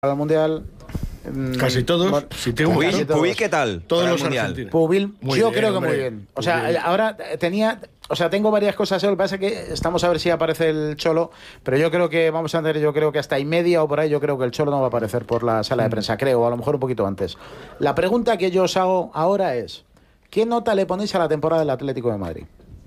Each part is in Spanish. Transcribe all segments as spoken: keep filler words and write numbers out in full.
al Mundial. Casi todos. Bueno, si tengo Pubil, Pubil, ¿qué tal? Todos los argentinos. Pubil, muy yo bien, creo que hombre. muy bien. O sea, Pubil. ahora tenía... O sea, tengo varias cosas. Lo que pasa es que estamos a ver si aparece el Cholo, pero yo creo que vamos a tener, yo creo que hasta y media o por ahí, yo creo que el Cholo no va a aparecer por la sala de prensa, creo, o a lo mejor un poquito antes. La pregunta que yo os hago ahora es, ¿qué nota le ponéis a la temporada del Atlético de Madrid?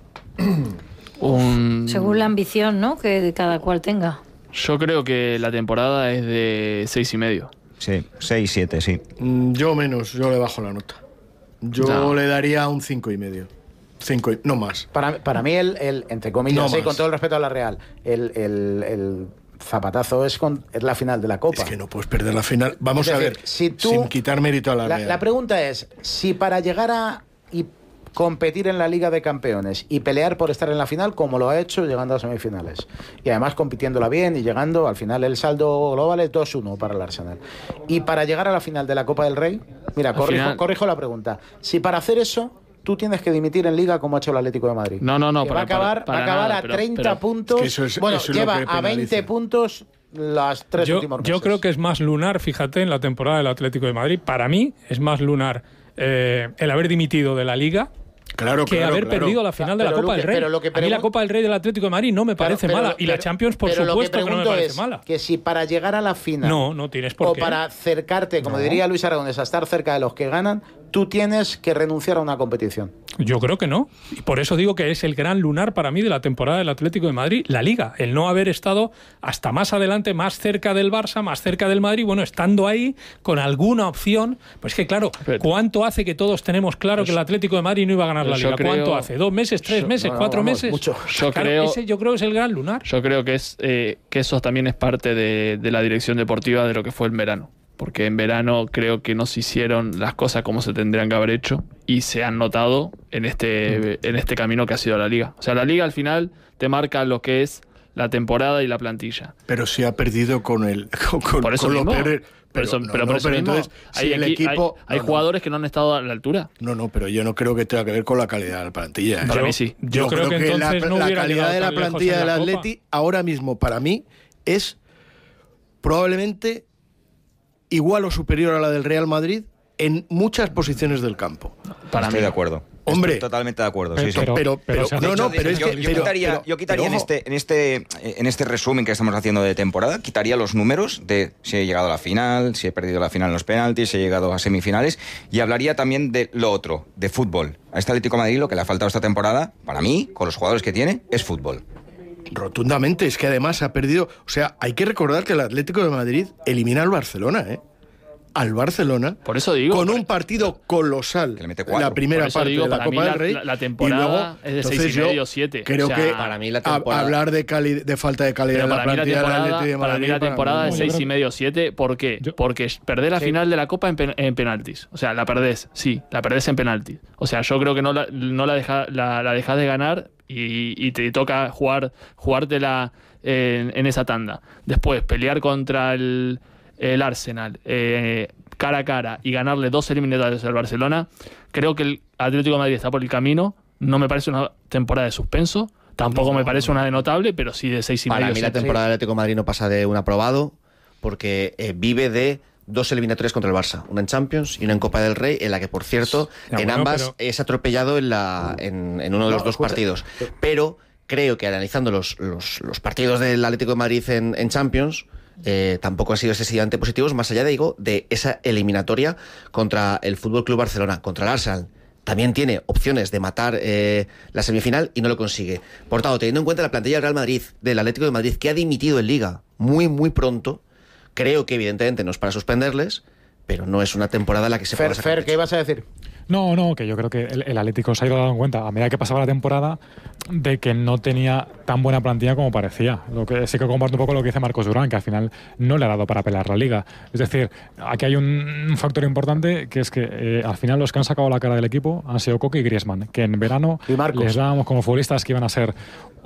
Un... Según la ambición, ¿no?, que cada cual tenga. Yo creo que la temporada es de seis y medio. Sí, seis, siete, sí. Yo menos, yo le bajo la nota. Yo no. le daría un cinco y medio. Cinco y, no más. Para, para mí, el, el entre comillas, no sí, con todo el respeto a la Real, el, el, el zapatazo es, con, es la final de la Copa. Es que no puedes perder la final. Vamos es decir, a ver, si tú, sin quitar mérito a la, la Real. La pregunta es, si para llegar a... Y competir en la Liga de Campeones y pelear por estar en la final como lo ha hecho llegando a semifinales y además compitiéndola bien y llegando al final, el saldo global es dos uno para el Arsenal, y para llegar a la final de la Copa del Rey, mira, corrijo, final... corrijo la pregunta, si para hacer eso tú tienes que dimitir en Liga como ha hecho el Atlético de Madrid, no, no, no, que para, va a acabar, para, para va a, acabar nada, a pero, treinta pero, puntos, es que eso es, bueno, eso es lleva lo que a veinte puntos las tres yo, últimos meses. Yo creo que es más lunar, fíjate, en la temporada del Atlético de Madrid, para mí es más lunar eh, el haber dimitido de la Liga, Claro, que claro, haber claro. perdido la final de la Copa que, del Rey. Pero lo que a mí la Copa del Rey del Atlético de Madrid no me parece pero, pero, mala. Y pero, la Champions, por pero supuesto, que, que no me parece es mala. Que si para llegar a la final... No, no tienes por o qué. O para acercarte, como no. diría Luis Aragonés, a estar cerca de los que ganan, tú tienes que renunciar a una competición. Yo creo que no. Y por eso digo que es el gran lunar para mí de la temporada del Atlético de Madrid, la Liga. El no haber estado hasta más adelante, más cerca del Barça, más cerca del Madrid, bueno, estando ahí con alguna opción. Pues que claro, ¿cuánto hace que todos tenemos claro pues, que el Atlético de Madrid no iba a ganar la Liga? Creo, ¿Cuánto hace? ¿Dos meses? ¿Tres yo, meses? No, ¿Cuatro no, vamos, meses? Mucho. Yo, claro, creo, ese yo creo que es el gran lunar. Yo creo que, es, eh, que eso también es parte de, de la dirección deportiva de lo que fue el verano. Porque en verano creo que no se hicieron las cosas como se tendrían que haber hecho y se han notado en este, en este camino que ha sido la Liga. O sea, la Liga al final te marca lo que es la temporada y la plantilla. Pero se ha perdido con el con, con, por eso con mismo, lo peor. Pero, pero, no, pero por no, eso pero mismo, entonces, hay, si el aquí, equipo, hay, hay no, jugadores no. que no han estado a la altura. No, no, pero yo no creo que tenga que ver con la calidad de la plantilla. Para yo, mí sí. Yo, yo creo, creo que, que la, no la calidad de la plantilla del Atleti ahora mismo para mí es probablemente igual o superior a la del Real Madrid en muchas posiciones del campo. Para Estoy mí. de acuerdo. Hombre, Estoy totalmente de acuerdo. Pero, sí, sí. pero, pero, pero, pero no, no, pero es yo, que yo pero, quitaría, pero, yo quitaría pero, en este, en este, en este resumen que estamos haciendo de temporada, quitaría los números de si he llegado a la final, si he perdido la final en los penaltis, si he llegado a semifinales, y hablaría también de lo otro, de fútbol. A este Atlético de Madrid lo que le ha faltado esta temporada, para mí, con los jugadores que tiene, es fútbol. Rotundamente, es que además ha perdido, o sea, hay que recordar que el Atlético de Madrid elimina al Barcelona, ¿eh? al Barcelona, por eso digo, con un partido colosal, que le mete la primera parte digo, de la Copa la, del Rey, la, la temporada y luego, es de seis y medio, siete. Creo o sea, que para mí la temporada... a, hablar de, cali, de falta de calidad de la plantilla del Atlético de Madrid, para mí la temporada es seis y medio, siete. ¿Por qué? Yo, Porque perdés la sí. final de la Copa en, pen, en penaltis. O sea, la perdés, sí, la perdés en penaltis. O sea, yo creo que no la, no la, deja, la, la dejás de ganar y, y te toca jugar jugártela en, en esa tanda. Después, pelear contra el, el Arsenal, eh, cara a cara y ganarle dos eliminatorias al Barcelona, creo que el Atlético de Madrid está por el camino. No me parece una temporada de suspenso, tampoco no, me parece no. una de notable, pero sí de seis y Para medio. mí la temporada del Atlético de Madrid no pasa de un aprobado, porque eh, vive de dos eliminatorias contra el Barça, una en Champions y una en Copa del Rey, en la que, por cierto, ya, en bueno, ambas pero... es atropellado en, la, en, en uno de los no, dos escucha. partidos. Pero creo que analizando los, los, los partidos del Atlético de Madrid en, en Champions, Eh, tampoco han sido excesivamente positivos, más allá de, digo, de esa eliminatoria contra el F C Barcelona, contra el Arsenal. También tiene opciones de matar eh, la semifinal y no lo consigue. Por tanto, teniendo en cuenta la plantilla del Real Madrid, del Atlético de Madrid, que ha dimitido en Liga muy, muy pronto, creo que evidentemente no es para suspenderles, pero no es una temporada en la que se Fer, pueda sacar Fer, ¿qué ibas a decir? No, no, que yo creo que el, el Atlético se ha ido dando cuenta a medida que pasaba la temporada de que no tenía tan buena plantilla como parecía. Lo que sí que comparto un poco lo que dice Marcos Durán, que al final no le ha dado para pelear la Liga. Es decir, aquí hay un, un factor importante, que es que eh, al final los que han sacado la cara del equipo han sido Coque y Griezmann, que en verano les dábamos como futbolistas que iban a ser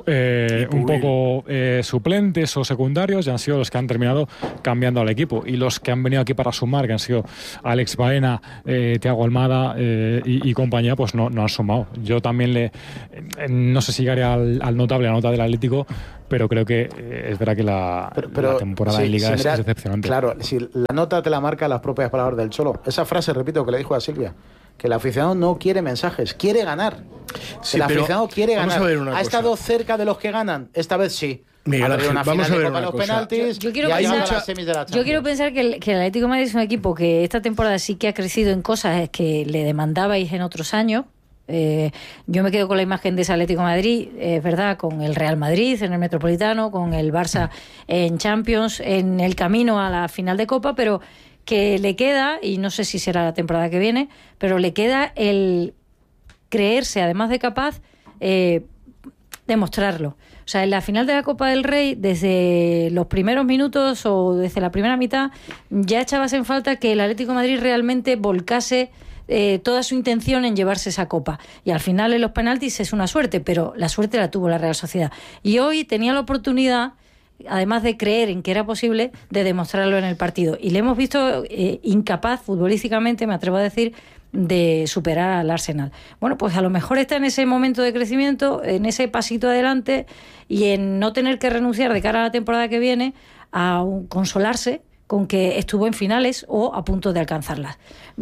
eh, un poco eh, suplentes o secundarios, y han sido los que han terminado cambiando al equipo. Y los que han venido aquí para sumar, que han sido Alex Baena, eh, Thiago Almada, eh, eh, y, y compañía pues no, no han sumado. Yo también le eh, no sé si llegaré al, al notable, la nota del Atlético, pero creo que eh, es verdad que la, pero, pero, la temporada sí, en Liga sí, es, mira, es decepcionante. Claro, si la nota te la marca las propias palabras del Cholo. Esa frase, repito, que le dijo a Silvia, que el aficionado no quiere mensajes, quiere ganar. Sí, el aficionado quiere ganar. Ha cosa. estado cerca de los que ganan, esta vez sí. Miguel Ángel, una vamos a ver una los cosa. Penaltis, yo, yo, quiero pensar, yo quiero pensar que el, que el Atlético de Madrid es un equipo que esta temporada sí que ha crecido en cosas que le demandabais en otros años. Eh, yo me quedo con la imagen de ese Atlético de Madrid, es eh, verdad, con el Real Madrid en el Metropolitano, con el Barça en Champions, en el camino a la final de Copa, pero que le queda, y no sé si será la temporada que viene, pero le queda el creerse, además de capaz, eh, demostrarlo. O sea, en la final de la Copa del Rey, desde los primeros minutos o desde la primera mitad, ya echabas en falta que el Atlético de Madrid realmente volcase eh, toda su intención en llevarse esa Copa. Y al final en los penaltis es una suerte, pero la suerte la tuvo la Real Sociedad. Y hoy tenía la oportunidad, además de creer en que era posible, de demostrarlo en el partido. Y le hemos visto eh, incapaz futbolísticamente, me atrevo a decir, de superar al Arsenal. Bueno, pues a lo mejor está en ese momento de crecimiento, en ese pasito adelante y en no tener que renunciar de cara a la temporada que viene a un, consolarse con que estuvo en finales o a punto de alcanzarlas.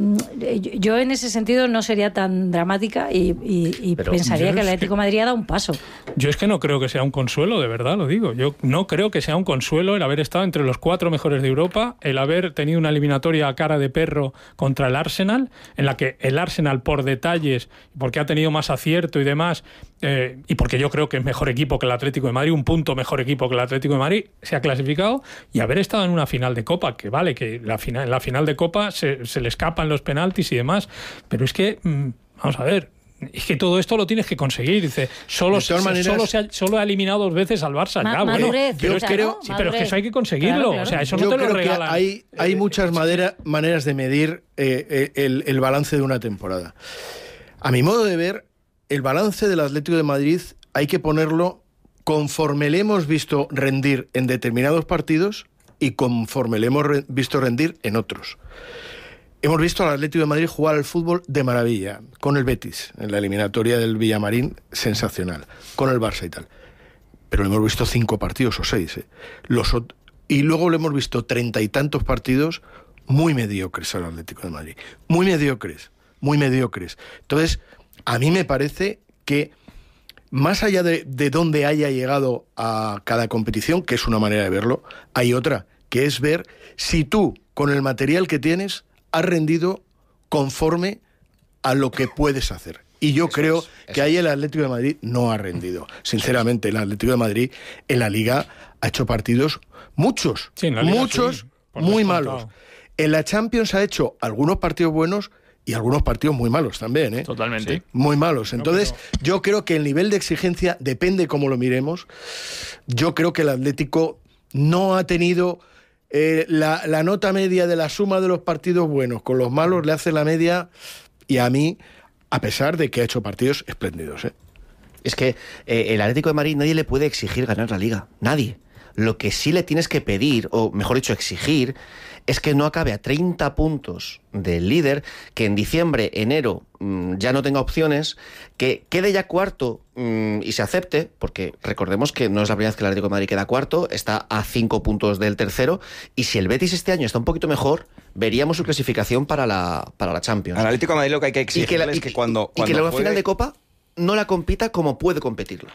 Yo en ese sentido no sería tan dramática y, y, y pensaría que el Atlético de Madrid ha dado un paso. Yo es que no creo que sea un consuelo, de verdad lo digo. Yo no creo que sea un consuelo el haber estado entre los cuatro mejores de Europa, el haber tenido una eliminatoria a cara de perro contra el Arsenal, en la que el Arsenal por detalles, porque ha tenido más acierto y demás, eh, y porque yo creo que es mejor equipo que el Atlético de Madrid, un punto mejor equipo que el Atlético de Madrid, se ha clasificado, y haber estado en una final de Copa, que vale, que la final, en la final de Copa se, se le escapan los penaltis y demás, pero es que, mmm, vamos a ver, es que todo esto lo tienes que conseguir. Dice, solo, se, maneras, solo, se ha, solo ha eliminado dos veces al Barça. Ma, ya, madurez, pero, yo creo, sí, pero es que eso hay que conseguirlo. Claro, claro. O sea, eso yo no te creo lo regalan. Que hay, hay muchas madera, maneras de medir eh, el, el balance de una temporada. A mi modo de ver, el balance del Atlético de Madrid hay que ponerlo conforme le hemos visto rendir en determinados partidos y conforme le hemos re- visto rendir en otros. Hemos visto al Atlético de Madrid jugar al fútbol de maravilla, con el Betis, en la eliminatoria del Villamarín, sensacional, con el Barça y tal. Pero lo hemos visto cinco partidos o seis. ¿eh? Los ot- y luego lo hemos visto treinta y tantos partidos muy mediocres al Atlético de Madrid. Muy mediocres, muy mediocres. Entonces, a mí me parece que, más allá de, de dónde haya llegado a cada competición, que es una manera de verlo, hay otra, que es ver si tú, con el material que tienes, has rendido conforme a lo que puedes hacer. Y yo eso creo es, que ahí el Atlético de Madrid no ha rendido. Sinceramente, el Atlético de Madrid en la Liga ha hecho partidos, muchos, sí, Liga, muchos, sí, muy malos. En la Champions ha hecho algunos partidos buenos y algunos partidos muy malos también, ¿eh? Totalmente. Sí, muy malos. Entonces, no, pero... yo creo que el nivel de exigencia depende cómo lo miremos. Yo creo que el Atlético no ha tenido eh, la, la nota media de la suma de los partidos buenos con los malos, le hace la media, y a mí, a pesar de que ha hecho partidos espléndidos, ¿eh? Es que eh, el Atlético de Madrid nadie le puede exigir ganar la Liga. Nadie. Lo que sí le tienes que pedir, o mejor dicho, exigir, es que no acabe a treinta puntos del líder, que en diciembre, enero mmm, ya no tenga opciones, que quede ya cuarto mmm, y se acepte, porque recordemos que no es la primera vez que el Atlético de Madrid queda cuarto, está a cinco puntos del tercero, y si el Betis este año está un poquito mejor, veríamos su clasificación para la, para la Champions. Al Atlético de Madrid lo que hay que exigir que la, es que cuando, y cuando que la juegue... final de Copa no la compita como puede competirla.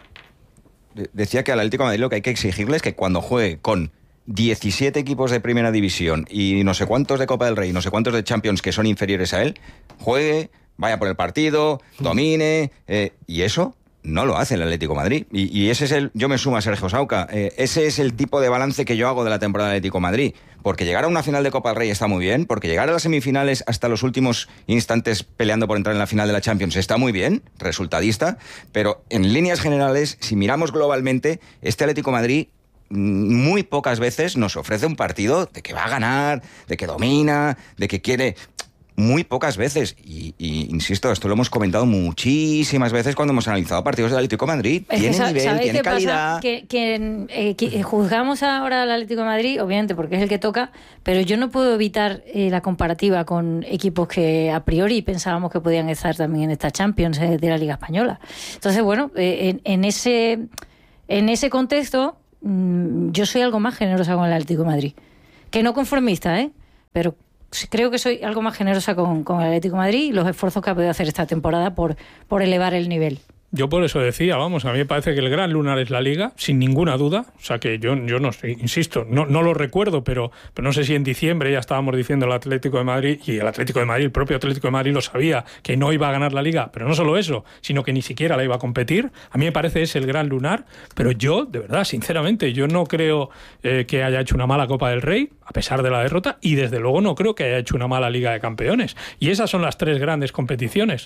Decía que al Atlético de Madrid lo que hay que exigirle es que cuando juegue con diecisiete equipos de primera división y no sé cuántos de Copa del Rey, no sé cuántos de Champions que son inferiores a él, juegue, vaya por el partido, domine, eh, y eso no lo hace el Atlético de Madrid. Y, y ese es el, yo me sumo a Sergio Sauca, eh, ese es el tipo de balance que yo hago de la temporada del Atlético de Madrid. Porque llegar a una final de Copa del Rey está muy bien, porque llegar a las semifinales hasta los últimos instantes peleando por entrar en la final de la Champions está muy bien, resultadista, pero en líneas generales, si miramos globalmente, este Atlético de Madrid muy pocas veces nos ofrece un partido de que va a ganar, de que domina, de que quiere... muy pocas veces. Y, y insisto, esto lo hemos comentado muchísimas veces cuando hemos analizado partidos del Atlético de Madrid. Es tiene que, nivel, tiene qué calidad. Pasa? Que, que, eh, que juzgamos ahora al Atlético de Madrid, obviamente porque es el que toca, pero yo no puedo evitar eh, la comparativa con equipos que a priori pensábamos que podían estar también en esta Champions eh, de la Liga Española. Entonces, bueno, eh, en, en ese en ese contexto mmm, yo soy algo más generosa con el Atlético de Madrid. Que no conformista, ¿eh? Pero creo que soy algo más generosa con, con el Atlético de Madrid y los esfuerzos que ha podido hacer esta temporada por, por elevar el nivel. Yo por eso decía, vamos, a mí me parece que el gran lunar es la Liga, sin ninguna duda. O sea que yo, yo no sé, insisto, no, no lo recuerdo, pero, pero no sé si en diciembre ya estábamos diciendo el Atlético de Madrid, y el Atlético de Madrid, el propio Atlético de Madrid lo sabía, que no iba a ganar la Liga, pero no solo eso, sino que ni siquiera la iba a competir. A mí me parece ese el gran lunar, pero yo, de verdad, sinceramente, yo no creo eh, que haya hecho una mala Copa del Rey, a pesar de la derrota, y desde luego no creo que haya hecho una mala Liga de Campeones. Y esas son las tres grandes competiciones.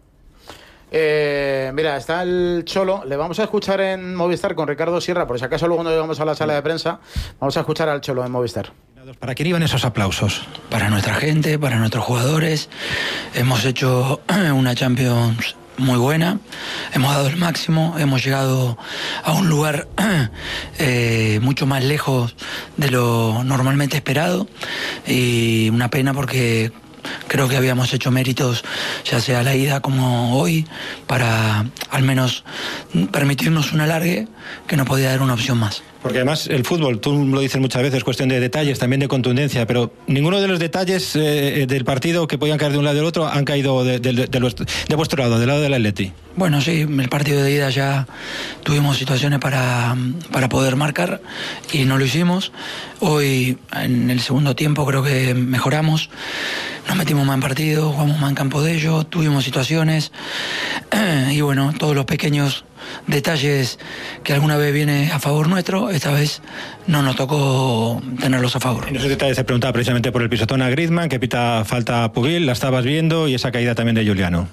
Eh, mira, está el Cholo. Le vamos a escuchar en Movistar con Ricardo Sierra, por si acaso luego no llegamos a la sala de prensa. Vamos a escuchar al Cholo en Movistar. ¿Para quién iban esos aplausos? Para nuestra gente, para nuestros jugadores. Hemos hecho una Champions muy buena, hemos dado el máximo, hemos llegado a un lugar eh, mucho más lejos de lo normalmente esperado, y una pena porque creo que habíamos hecho méritos, ya sea la ida como hoy, para al menos permitirnos un alargue que nos podía dar una opción más. Porque además el fútbol, tú lo dices muchas veces, cuestión de detalles, también de contundencia, pero ninguno de los detalles eh, del partido que podían caer de un lado y del otro han caído de, de, de, de, los, de vuestro lado, del lado del Atleti. Bueno, sí, el partido de ida ya tuvimos situaciones para, para poder marcar y no lo hicimos. Hoy, en el segundo tiempo, creo que mejoramos, nos metimos más en partido, jugamos más en campo de ellos, tuvimos situaciones y bueno, todos los pequeños detalles que alguna vez viene a favor nuestro, esta vez no nos tocó tenerlos a favor. En esos detalles se preguntaba precisamente por el pisotón a Griezmann, que pita falta a Pugil, la estabas viendo, y esa caída también de Juliano.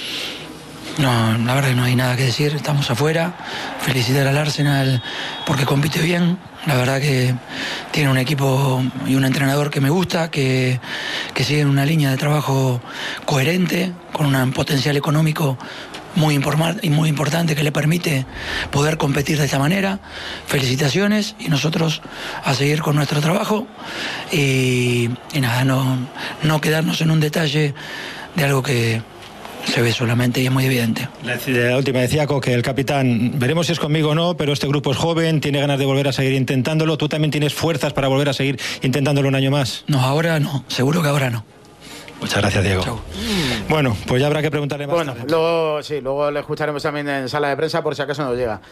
No, la verdad que no hay nada que decir, estamos afuera. Felicitar al Arsenal porque compite bien. La verdad que tiene un equipo y un entrenador que me gusta, que, que sigue una línea de trabajo coherente, con un potencial económico muy, y muy importante que le permite poder competir de esta manera. Felicitaciones, y nosotros a seguir con nuestro trabajo y, y nada, no, no quedarnos en un detalle de algo que se ve solamente y es muy evidente. La, la última de Ciaco, que el capitán, veremos si es conmigo o no, pero este grupo es joven, tiene ganas de volver a seguir intentándolo. ¿Tú también tienes fuerzas para volver a seguir intentándolo un año más? No, ahora no, seguro que ahora no. Muchas gracias, Diego. Chau. Bueno, pues ya habrá que preguntarle más. Bueno, luego, sí, luego le escucharemos también en sala de prensa por si acaso nos llega.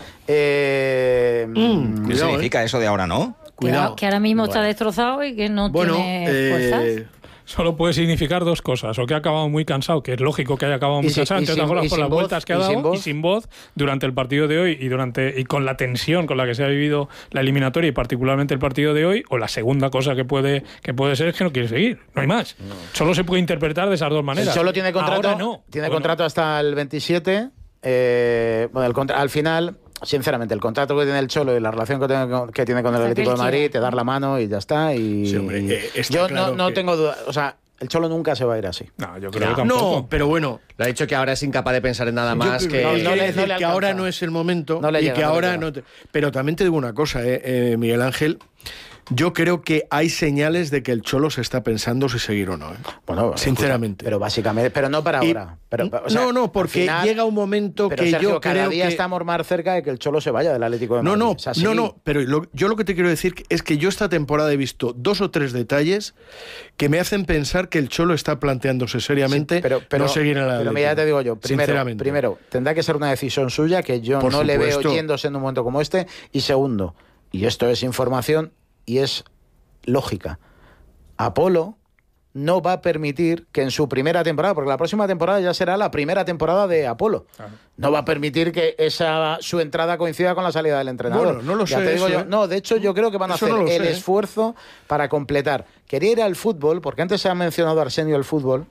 Eh, mm, ¿Qué significa eh? eso de ahora no? Cuidado. Que ahora mismo bueno. está destrozado y que no bueno, tiene eh... fuerzas. Solo puede significar dos cosas: o que ha acabado muy cansado, que es lógico que haya acabado muy si, cansado, entre otras cosas por las voz, vueltas que ha dado, y sin, voz. y sin voz durante el partido de hoy y durante y con la tensión con la que se ha vivido la eliminatoria y particularmente el partido de hoy. O la segunda cosa que puede que puede ser es que no quiere seguir, no hay más. No. Solo se puede interpretar de esas dos maneras. Solo tiene contrato, Ahora no. tiene bueno. contrato hasta el veintisiete. Eh, bueno, el contra, al final, sinceramente, el contrato que tiene el Cholo y la relación que tiene con, que tiene con el Atlético de Madrid, te dar la mano y ya está. Y, sí, hombre, eh, está yo claro no, no que... tengo duda, o sea, el Cholo nunca se va a ir así. No, yo creo no, que tampoco. No, pero bueno. Lo ha dicho que ahora es incapaz de pensar en nada más. Que, no, que, no le, no le que ahora no es el momento no le llega, y que no ahora no. Te... Pero también te digo una cosa, eh, eh, Miguel Ángel. Yo creo que hay señales de que el Cholo se está pensando si seguir o no. ¿eh? Bueno, sinceramente. Pero básicamente, pero no para y, ahora. Pero, o sea, no, no, porque final, llega un momento pero que Sergio, yo cada creo día que estamos más cerca de que el Cholo se vaya del Atlético de no, Madrid. No, o sea, no, sí. no, pero lo, yo lo que te quiero decir es que yo esta temporada he visto dos o tres detalles que me hacen pensar que el Cholo está planteándose seriamente sí, pero, pero, no seguir en la Pero mira, te digo yo, primero, primero, tendrá que ser una decisión suya que yo Por no supuesto. le veo yéndose en un momento como este. Y segundo, y esto es información y es lógica, Apolo no va a permitir que en su primera temporada, porque la próxima temporada ya será la primera temporada de Apolo, claro. no va a permitir que esa su entrada coincida con la salida del entrenador. Bueno, no lo ya sé. Te digo eso, yo, ¿eh? No, de hecho yo creo que van a eso hacer no el sé, esfuerzo para completar. Quería ir al fútbol, porque antes se ha mencionado Arsenio el fútbol.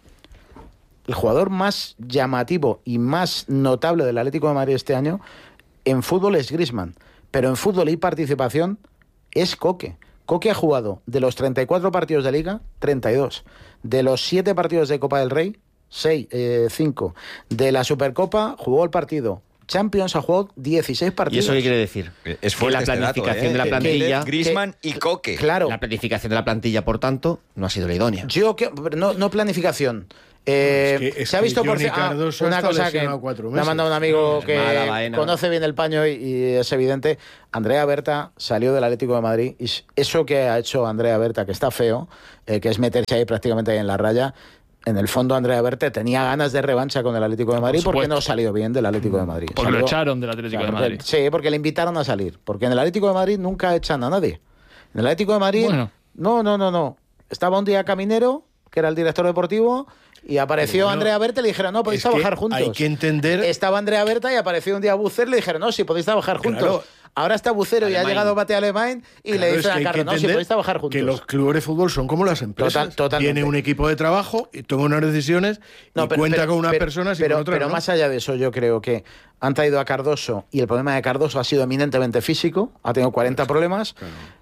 El jugador más llamativo y más notable del Atlético de Madrid este año en fútbol es Griezmann, pero en fútbol y participación es Coque. Coque ha jugado de los treinta y cuatro partidos de Liga, treinta y dos. De los siete partidos de Copa del Rey, seis, eh, cinco. De la Supercopa jugó el partido. Champions ha jugado dieciséis partidos. ¿Y eso qué quiere decir? Es fuerte la planificación este dato, ¿eh? de la plantilla... Griezmann y Coque. Claro. La planificación de la plantilla, por tanto, no ha sido la idónea. Yo que no, no planificación. Eh, Es que- es se ha que visto por Johnny ah, Cardoso una ha estado cosa que lesionado cuatro me ha meses. mandado un amigo que Mala vaina. conoce bien el paño y, y es evidente. Andrea Berta salió del Atlético de Madrid y eso que ha hecho Andrea Berta, que está feo, eh, que es meterse ahí prácticamente ahí en la raya. En el fondo, Andrea Berta tenía ganas de revancha con el Atlético de Madrid Por porque supuesto. no salió bien del Atlético de Madrid. Porque Salió- lo echaron del Atlético Claro, de Madrid. porque- sí, porque le invitaron a salir. Porque en el Atlético de Madrid nunca echan a nadie. En el Atlético de Madrid, Bueno. no, no, no, no. Estaba un día Caminero, que era el director deportivo, y apareció Bueno, Andrea Berta y le dijeron, no, podéis es que trabajar juntos. hay que entender- Estaba Andrea Berta y apareció un día Bucer y le dijeron, no, sí, podéis trabajar juntos. Claro. Ahora está Bucero y ha Alemán. llegado Bate Alemán y Claro, le es dicen que hay a que Carlos, no, sí, entender podéis trabajar juntos. que los clubes de fútbol son como las empresas. Total- totalmente. Tiene un equipo de trabajo y toma unas decisiones y cuenta con unas pero- personas y pero, con otras pero no. más allá de eso, yo creo que han traído a Cardoso y el problema de Cardoso ha sido eminentemente físico, ha tenido cuarenta problemas.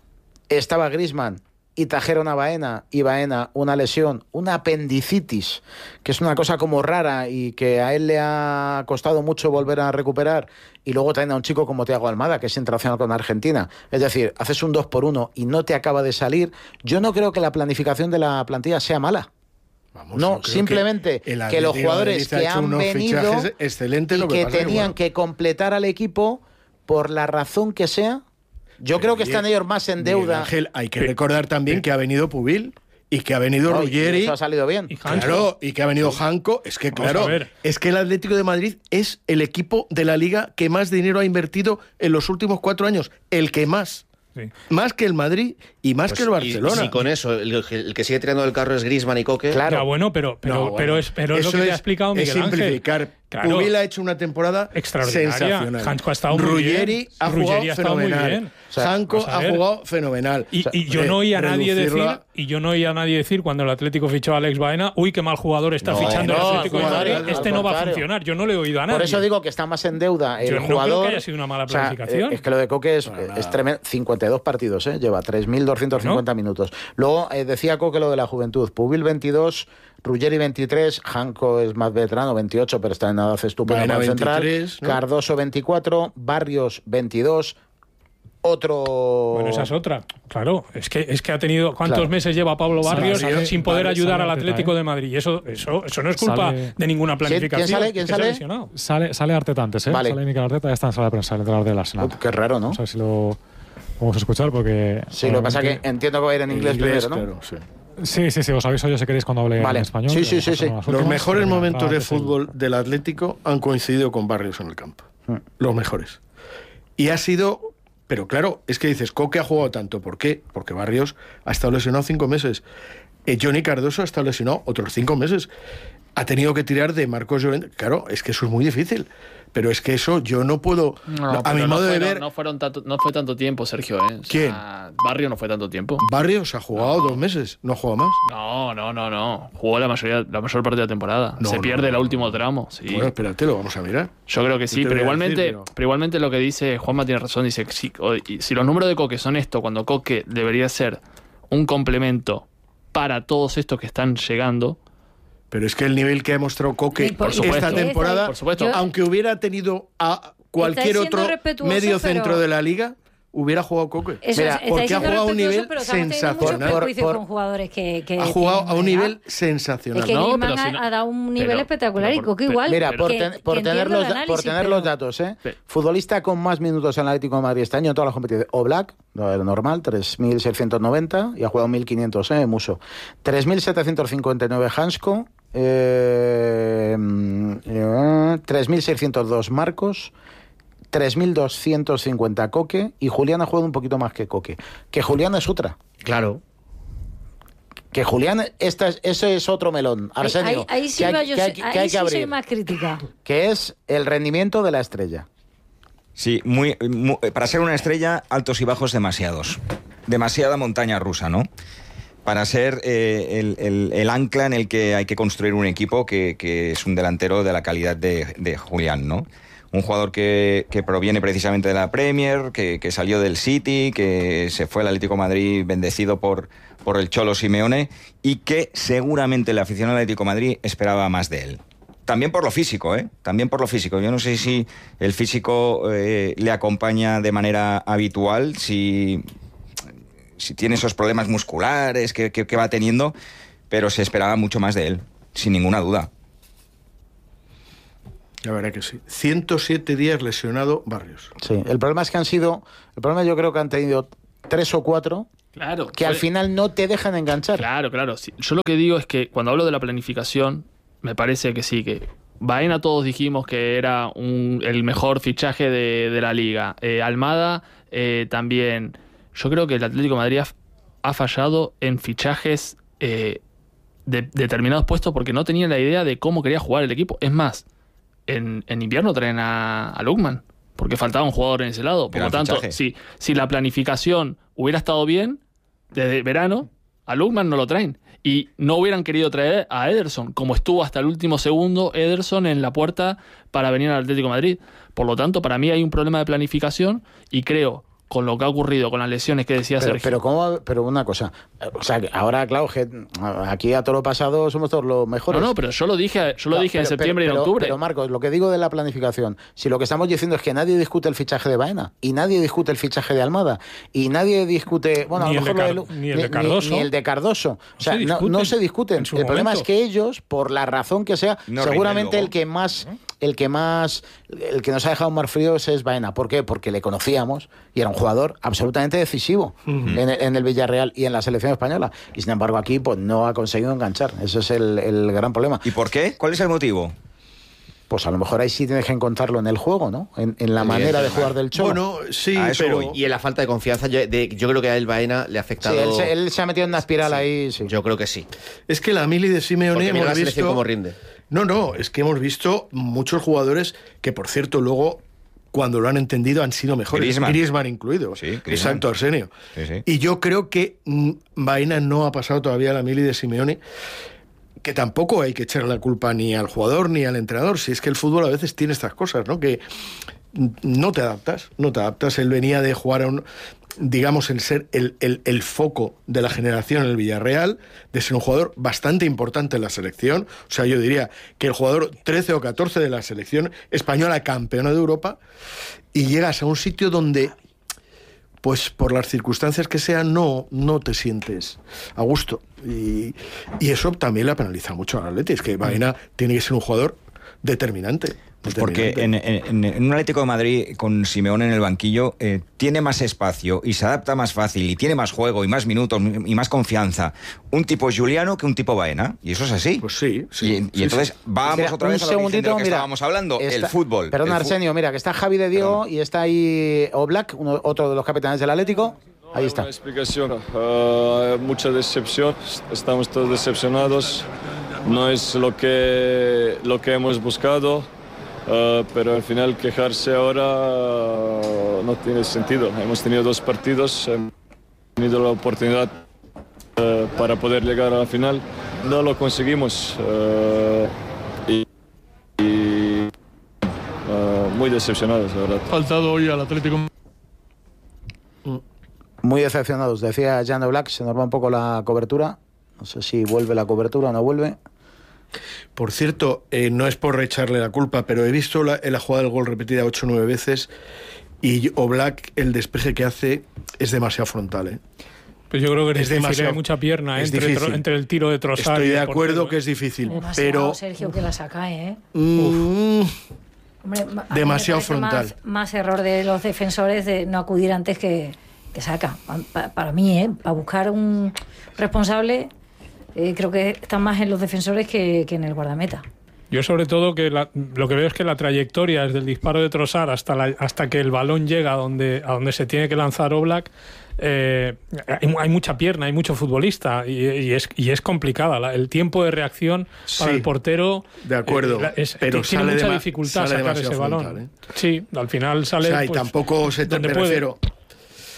Estaba Griezmann y trajeron a Baena, y Baena una lesión, una apendicitis, que es una cosa como rara y que a él le ha costado mucho volver a recuperar, y luego traen a un chico como Thiago Almada, que es internacional con Argentina. Es decir, haces un dos por uno y no te acaba de salir. Yo no creo que la planificación de la plantilla sea mala. Vamos, No, yo creo simplemente que, el que los Atlético de jugadores Madrid ha que hecho han unos venido fichajes excelentes, y lo que que pasa tenían bueno, que completar al equipo por la razón que sea. Yo Pero, creo que oye, están ellos más en Miguel deuda. Ángel, hay que recordar también que ha venido Pubil y que ha venido No, y Ruggeri. eso ha salido bien. Y Hansko. Claro, y que ha venido Hanko. Es que, Vamos claro, a ver. es que el Atlético de Madrid es el equipo de la Liga que más dinero ha invertido en los últimos cuatro años. El que más. Sí. Más que el Madrid y más Pues, que el y- Barcelona. Y, con eso, el, el que sigue tirando del carro es Griezmann y Coque. Claro. Ya, bueno, pero, pero, No, bueno, pero es, pero es lo eso que te ha explicado es Miguel Ángel. simplificar. Claro. Pubil ha hecho una temporada Extraordinaria. sensacional. Hansko ha estado muy Ruggeri bien. ha Ruggeri jugado ha estado muy fenomenal. bien. O sea, Hanko vamos a ha ver. jugado fenomenal. Y, O sea, y yo no eh, oía a nadie decir, reducirla- y yo no oía a nadie decir cuando el Atlético fichó a Alex Baena, uy, qué mal jugador está No, fichando el no, Atlético de al Madrid, contrario, este al no va a contrario. funcionar. Yo no le he oído a nadie. Por eso digo que está más en deuda el Yo no creo jugador. que haya sido una mala O sea, planificación. eh, es que lo de Coque es, es tremendo. cincuenta y dos partidos, ¿eh? Lleva tres mil doscientos cincuenta minutos. Luego eh, decía Coque lo de la juventud. Pubil veintidós, Ruggeri veintitrés, Hanko es más veterano, veintiocho, pero está en edad estupenda Baena para el central. veintitrés, ¿no? Cardoso veinticuatro, Barrios veintidós, otro... Bueno, esa es otra. Claro, es que es que ha tenido cuántos Claro. meses lleva Pablo Barrios Sale- sin poder sale- ayudar sale al Arteta, Atlético ¿eh? de Madrid. Y eso eso eso no es culpa Sale- de ninguna ¿Quién- planificación. quién sale? ¿Quién es que se ha sale? lesionado. Sale, sale Arteta antes, ¿eh? Vale. Sale Mikel Arteta, ya está en sala de prensa, el entrenador del Arsenal. Qué raro, ¿no? No sé si lo vamos a escuchar porque... Sí, lo que pasa es que obviamente- entiendo que va a ir en inglés, primero, ¿no? claro, sí. Sí, sí, sí, os aviso yo si queréis cuando hable Vale. en español. Sí, que sí, vamos sí, a sí. hacer unas Los últimas, mejores pero momentos de antes el- fútbol del Atlético han coincidido con Barrios en el campo. Los mejores. Y ha sido... Pero claro, es que dices, Coque ha jugado tanto. ¿Por qué? Porque Barrios ha estado lesionado cinco meses. Eh, Johnny Cardoso ha estado lesionado otros cinco meses. Ha tenido que tirar de Marcos Llorente. Claro, es que eso es muy difícil. Pero es que eso yo no puedo... No, a pero mi no modo de fueron- ver... No, fueron tanto, no fue tanto tiempo, Sergio. ¿eh? O sea, ¿Quién? Barrio no fue tanto tiempo. Barrios ha jugado dos meses. No ha jugado más. No, no, no, no. Jugó la mayoría, la mayor parte de la temporada. No, Se no, pierde el no, último tramo. Sí. Bueno, espérate, lo vamos a mirar. Yo creo que No sí, te pero voy a igualmente, decir, pero- pero igualmente lo que dice Juanma tiene razón. Dice que si, o- y si los números de Coque son esto, cuando Coque debería ser un complemento para todos estos que están llegando. Pero es que el nivel que ha mostrado Coque Sí, por esta supuesto. temporada, Por supuesto. Yo- aunque hubiera tenido a cualquier Estáis otro siendo respetuoso, medio pero- centro de la liga, hubiera jugado Coque. Eso Mira, es, estáis porque ha siendo jugado a un respetuosos, nivel pero estamos teniendo muchos sensacional. prejuicios Por- por- con jugadores que, que Ha jugado que a un no nivel llegan. sensacional. Es que No, Griezmann pero si ha, no- ha dado un nivel pero- espectacular pero y Coque por- igual. Mira, que- por, que- ten- que por tener, entiendo los, el da- por análisis, tener pero- los datos, ¿eh? Sí. Futbolista con más minutos en el Atlético de Madrid este año en todas las competiciones. Oblak, lo normal, tres mil seiscientos noventa y ha jugado mil quinientos, ¿eh? Muso. tres mil setecientos cincuenta y nueve Hansko, eh, eh, tres mil seiscientos dos Marcos, tres mil doscientos cincuenta Coque y Julián ha jugado un poquito más que Coque. Que Julián es otra. Claro. Que Julián, esta es, eso es otro melón. Ahí, Arsenio. ahí, ahí sí, que hay, va yo que hay- sé- que ahí hay sí que soy abrir. más crítica. Que es el rendimiento de la estrella. Sí, muy, mu- para ser una estrella, altos y bajos demasiados. Demasiada montaña rusa, ¿no? Para ser eh, el, el- el ancla en el que hay que construir un equipo que, que es un delantero de la calidad de, de Julián, ¿no? un jugador que, que proviene precisamente de la Premier, que, que salió del City, que se fue al Atlético de Madrid bendecido por, por el Cholo Simeone, y que seguramente el aficionado del Atlético de Madrid esperaba más de él. También por lo físico, ¿eh? También por lo físico. Yo no sé si el físico eh, le acompaña de manera habitual, si, si tiene esos problemas musculares que, que, que va teniendo, pero se esperaba mucho más de él, sin ninguna duda. La verdad que sí. ciento siete días lesionado Barrios. Sí, el problema es que han sido... El problema yo creo que han tenido tres o cuatro... Claro. Que fue... al final no te dejan enganchar. Claro, claro. Sí. Yo lo que digo es que cuando hablo de la planificación... Me parece que sí, que Baena todos dijimos que era un, el mejor fichaje de, de la liga. Eh, Almada eh, también. Yo creo que el Atlético de Madrid ha, ha fallado en fichajes eh, de determinados puestos porque no tenía la idea de cómo quería jugar el equipo. Es más, en, en invierno traen a, a Lookman porque faltaba un jugador en ese lado. Por lo tanto, si, si la planificación hubiera estado bien desde verano, a Lookman no lo traen. Y no hubieran querido traer a Ederson, como estuvo hasta el último segundo Ederson en la puerta para venir al Atlético de Madrid. Por lo tanto, para mí hay un problema de planificación y creo, con lo que ha ocurrido, con las lesiones que decía pero, Sergio... Pero, ¿cómo? Pero una cosa, o sea, ahora, claro, que aquí a todo lo pasado somos todos los mejores. No, no, pero yo lo dije, yo lo no, dije pero, en septiembre pero, y en octubre. Pero, Marcos, lo que digo de la planificación, si lo que estamos diciendo es que nadie discute el fichaje de Baena, y nadie discute el fichaje de Almada, y nadie discute... Bueno, ni, a lo mejor el lo de de, ni el de Cardoso. Ni, ni el de Cardoso. O sea, no se no, no se discuten. El momento. problema es que ellos, por la razón que sea, no seguramente el que más... El que más, el que nos ha dejado más fríos es Baena. ¿Por qué? Porque le conocíamos y era un jugador absolutamente decisivo uh-huh. en, en el Villarreal y en la selección española. Y sin embargo aquí pues no ha conseguido enganchar. Ese es el, el gran problema. ¿Y por qué? ¿Cuál es el motivo? Pues a lo mejor ahí sí tienes que encontrarlo en el juego, ¿no? En, en la sí, manera de mal. jugar del Cholo. Bueno, sí, pero... Y en la falta de confianza, yo, de, yo creo que a él Baena le ha afectado... Sí, él se, él se ha metido en una espiral sí, ahí, sí. Yo creo que sí. Es que la mili de Simeone hemos la visto... cómo rinde. No, no, es que hemos visto muchos jugadores que, por cierto, luego, cuando lo han entendido, han sido mejores. Griezmann, Griezmann incluido. Sí, Griezmann. Exacto, Arsenio. Sí, sí. Y yo creo que mm, Baena no ha pasado todavía la mili de Simeone, que tampoco hay que echarle la culpa ni al jugador ni al entrenador. Si es que el fútbol a veces tiene estas cosas, ¿no? Que no te adaptas, no te adaptas. Él venía de jugar a un... digamos, en ser el, el, el foco de la generación en el Villarreal, de ser un jugador bastante importante en la selección. O sea, yo diría que el jugador trece o catorce de la selección española campeona de Europa, y llegas a un sitio donde, pues por las circunstancias que sean, no, no te sientes a gusto. Y, y eso también le ha penalizado mucho al Atleti. Es que Baena tiene que ser un jugador determinante. Pues porque en, en, en un Atlético de Madrid con Simeone en el banquillo eh, tiene más espacio y se adapta más fácil y tiene más juego y más minutos y más confianza un tipo Juliano que un tipo Baena, y eso es así. Pues sí, sí. Y, y sí, entonces sí. vamos Mira, otra vez a lo que mira, estábamos hablando, está, el fútbol. Perdón, el Arsenio, mira, que está Javi de Diego Perdón. y está ahí Oblak, uno, otro de los capitanes del Atlético. Ahí está. Una explicación, uh, mucha decepción, estamos todos decepcionados, no es lo que, lo que hemos buscado, uh, pero al final quejarse ahora uh, no tiene sentido. Hemos tenido dos partidos, hemos tenido la oportunidad uh, para poder llegar a la final, no lo conseguimos uh, y, y uh, muy decepcionados, la verdad. Faltado hoy al Atlético. Muy decepcionados, decía Jan Oblak, se nos va un poco la cobertura, no sé si vuelve la cobertura o no vuelve. Por cierto, eh, no es por echarle la culpa, pero he visto la, la jugada del gol repetida ocho o nueve veces y Oblak, el despeje que hace es demasiado frontal, ¿eh? Pues yo creo que es demasiado, hay mucha pierna es entre, difícil. entre el tiro de Trossard. Estoy y de el acuerdo portero, que es difícil, demasiado, pero Sergio, que la saca, ¿eh? Mm, Hombre, demasiado me frontal. Más, más error de los defensores de no acudir antes que, que saca. Pa, para mí, ¿eh? Para buscar un responsable, eh, creo que están más en los defensores que, que en el guardameta. Yo sobre todo que la, lo que veo es que la trayectoria desde el disparo de Trossard hasta, la, hasta que el balón llega a donde, a donde se tiene que lanzar Oblak, eh, hay, hay mucha pierna, hay mucho futbolista y, y, es, y es complicada. La, el tiempo de reacción para sí, el portero de acuerdo, eh, es, pero tiene sale mucha de, dificultad sale sacar ese balón. Frontal, ¿eh? Sí, al final sale... O sea, y pues, tampoco se te donde me puede. refiero...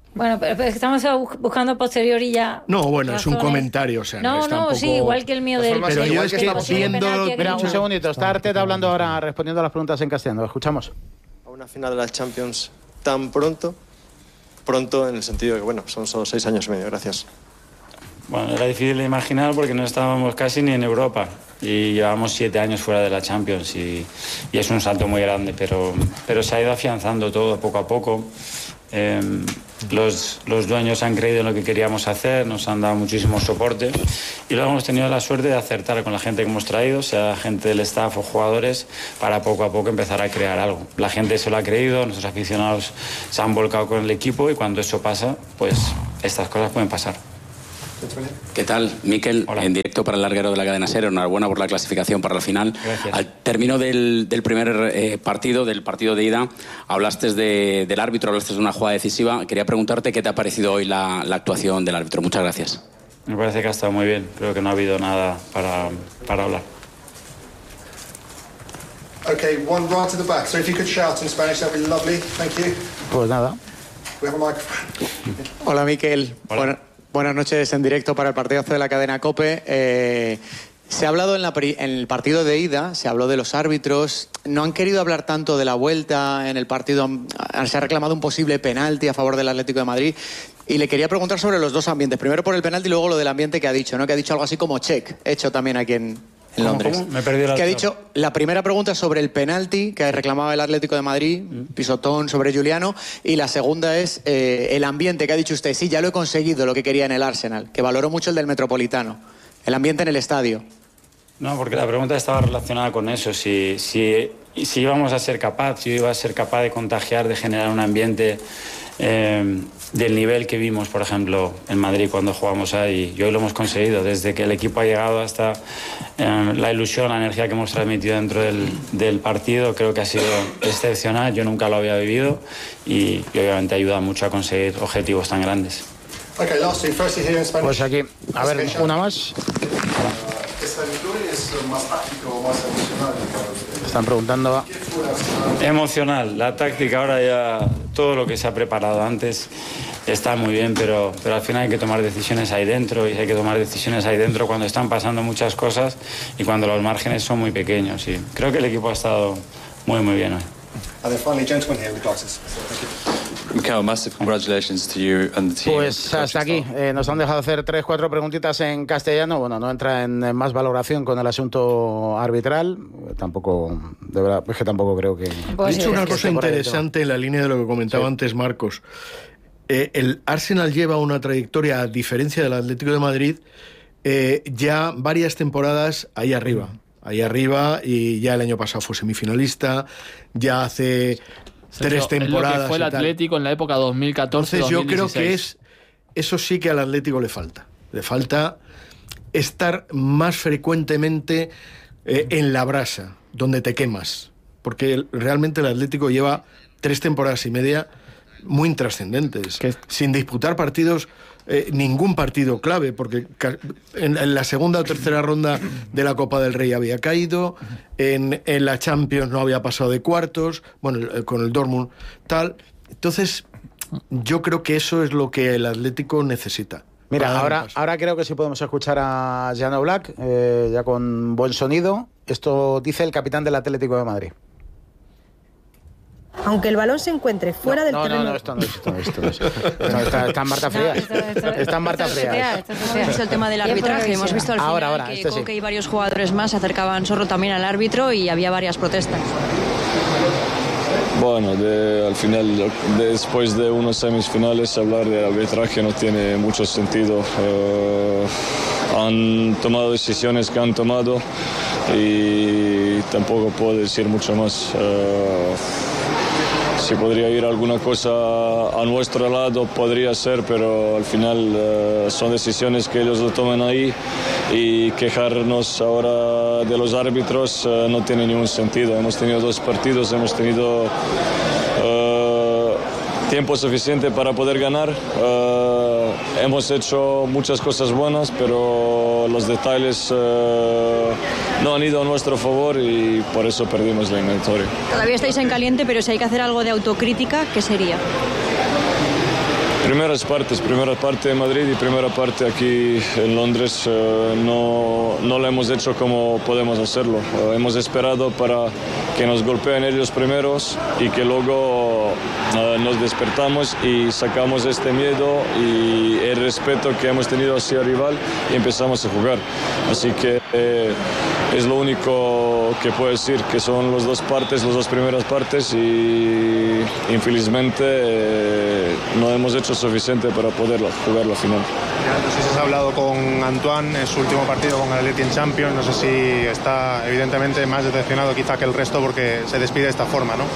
Bueno, pero, pero estamos buscando posterior y ya... No, bueno, razones. Es un comentario, o sea, no, no, no, tampoco... sí, igual que el mío del... Pero yo es que viendo... Mira, un segundito, está Arteta hablando ahora, respondiendo a las preguntas en castellano, escuchamos. A una final de la Champions tan pronto, pronto en el sentido de que, bueno, son solo seis años y medio, gracias. Bueno, era difícil de imaginar porque no estábamos casi ni en Europa y llevamos siete años fuera de la Champions y, y es un salto muy grande, pero, pero se ha ido afianzando todo poco a poco. Eh, los, los dueños han creído en lo que queríamos hacer, nos han dado muchísimo soporte y luego hemos tenido la suerte de acertar con la gente que hemos traído, sea gente del staff o jugadores, para poco a poco empezar a crear algo. La gente se lo ha creído, nuestros aficionados se han volcado con el equipo y cuando eso pasa, pues estas cosas pueden pasar. ¿Qué tal, Mikel? Hola. En directo para el larguero de la cadena SER. Enhorabuena por la clasificación para la final. Gracias. Al término del, del primer eh, partido, del partido de ida, hablaste de, del árbitro, hablaste de una jugada decisiva. Quería preguntarte qué te ha parecido hoy la, la actuación del árbitro. Muchas gracias. Me parece que ha estado muy bien. Creo que no ha habido nada para, para hablar. Okay, one round to the back. So if you could shout in Spanish, that'd be lovely. Thank you. Pues nada. We have a microphone. Hola, Mikel. Hola. Buena- buenas noches en directo para el partidazo de la cadena COPE. Eh, se ha hablado en, la pri- en el partido de ida, se habló de los árbitros. No han querido hablar tanto de la vuelta en el partido. Han- Se ha reclamado un posible penalti a favor del Atlético de Madrid. Y le quería preguntar sobre los dos ambientes. Primero por el penalti y luego lo del ambiente que ha dicho, ¿no? Que ha dicho algo así como check, hecho también aquí en, en ¿Cómo, Londres. cómo? Me he perdido la Que ha otra. dicho, la primera pregunta es sobre el penalti que reclamaba el Atlético de Madrid, pisotón sobre Juliano, y la segunda es eh, el ambiente que ha dicho usted. Sí, ya lo he conseguido, lo que quería en el Arsenal, que valoró mucho el del Metropolitano, el ambiente en el estadio. No, porque la pregunta estaba relacionada con eso, si, si, si íbamos a ser capaz, si yo iba a ser capaz de contagiar, de generar un ambiente eh, del nivel que vimos, por ejemplo, en Madrid cuando jugamos ahí. Y hoy lo hemos conseguido, desde que el equipo ha llegado hasta eh, la ilusión, la energía que hemos transmitido dentro del, del partido, creo que ha sido excepcional, yo nunca lo había vivido y, y obviamente ayuda mucho a conseguir objetivos tan grandes. Okay, last two. Firstly here in Spanish. Pues aquí, a ver, una más. ¿Esta victoria es más táctica o más emocional? Están preguntando. Emocional, la táctica ahora ya, todo lo que se ha preparado antes está muy bien, pero, pero al final hay que tomar decisiones ahí dentro y hay que tomar decisiones ahí dentro cuando están pasando muchas cosas y cuando los márgenes son muy pequeños. Y creo que el equipo ha estado muy muy bien hoy. And then finally, gentleman here with glasses. Mikel, massive congratulations to you and the team. Pues hasta aquí. Eh, nos han dejado hacer tres, cuatro preguntitas en castellano. Bueno, no entra en, en más valoración con el asunto arbitral. Eh, tampoco, de verdad, es que tampoco creo que... He dicho una cosa interesante en la línea de lo que comentaba Sí. antes Marcos. Eh, el Arsenal lleva una trayectoria, a diferencia del Atlético de Madrid, eh, ya varias temporadas ahí arriba. Ahí arriba, y ya el año pasado fue semifinalista, ya hace tres Sergio, temporadas. Es lo que fue el y tal. Atlético en la época dos mil catorce Entonces yo dos mil dieciséis. creo que es eso sí que al Atlético le falta. Le falta estar más frecuentemente eh, en la brasa, donde te quemas. Porque el- realmente el Atlético lleva tres temporadas y media muy intrascendentes, sin disputar partidos, eh, ningún partido clave, porque ca- en, en la segunda o tercera ronda de la Copa del Rey había caído, en, en la Champions no había pasado de cuartos, bueno, el- con el Dortmund tal. Entonces, yo creo que eso es lo que el Atlético necesita. Mira, para dar un ahora, paso. ahora creo que sí podemos escuchar a Jan Oblak, eh, ya con buen sonido. Esto dice el capitán del Atlético de Madrid. Aunque el balón se encuentre fuera no, del no, terreno... No, no, esto no es, esto no es. Esto no es. Está, está, está en Marta Frías. Está en Marta Frías. Hemos visto el tema del arbitraje, hemos visto al final Ahora, ahora, que este sí. Coque y varios jugadores más se acercaban solo también al árbitro y había varias protestas. Bueno, de- al final, de- después de unos semifinales, hablar de arbitraje no tiene mucho sentido. Eh, han tomado decisiones que han tomado y tampoco puedo decir mucho más. Eh, si podría ir alguna cosa a nuestro lado, podría ser, pero al final eh, son decisiones que ellos lo toman ahí y quejarnos ahora de los árbitros eh, no tiene ningún sentido. Hemos tenido dos partidos, hemos tenido eh, tiempo suficiente para poder ganar. Eh, hemos hecho muchas cosas buenas, pero los detalles eh, no han ido a nuestro favor y por eso perdimos la eliminatoria. Todavía estáis en caliente, pero si hay que hacer algo de autocrítica, ¿qué sería? Primeras partes, primera parte en Madrid y primera parte aquí en Londres eh, no, no lo hemos hecho como podemos hacerlo. Eh, hemos esperado para que nos golpeen ellos primeros y que luego eh, nos despertamos y sacamos este miedo y el respeto que hemos tenido hacia el rival y empezamos a jugar. Así que eh, es lo único que puedo decir, que son las dos partes, las dos primeras partes y infelizmente eh, no hemos hecho suficiente para poder jugar la final. No sé si has hablado con Antoine en su último partido con el Atleti en Champions, no sé si está evidentemente más decepcionado quizá que el resto porque se despide de esta forma, ¿no?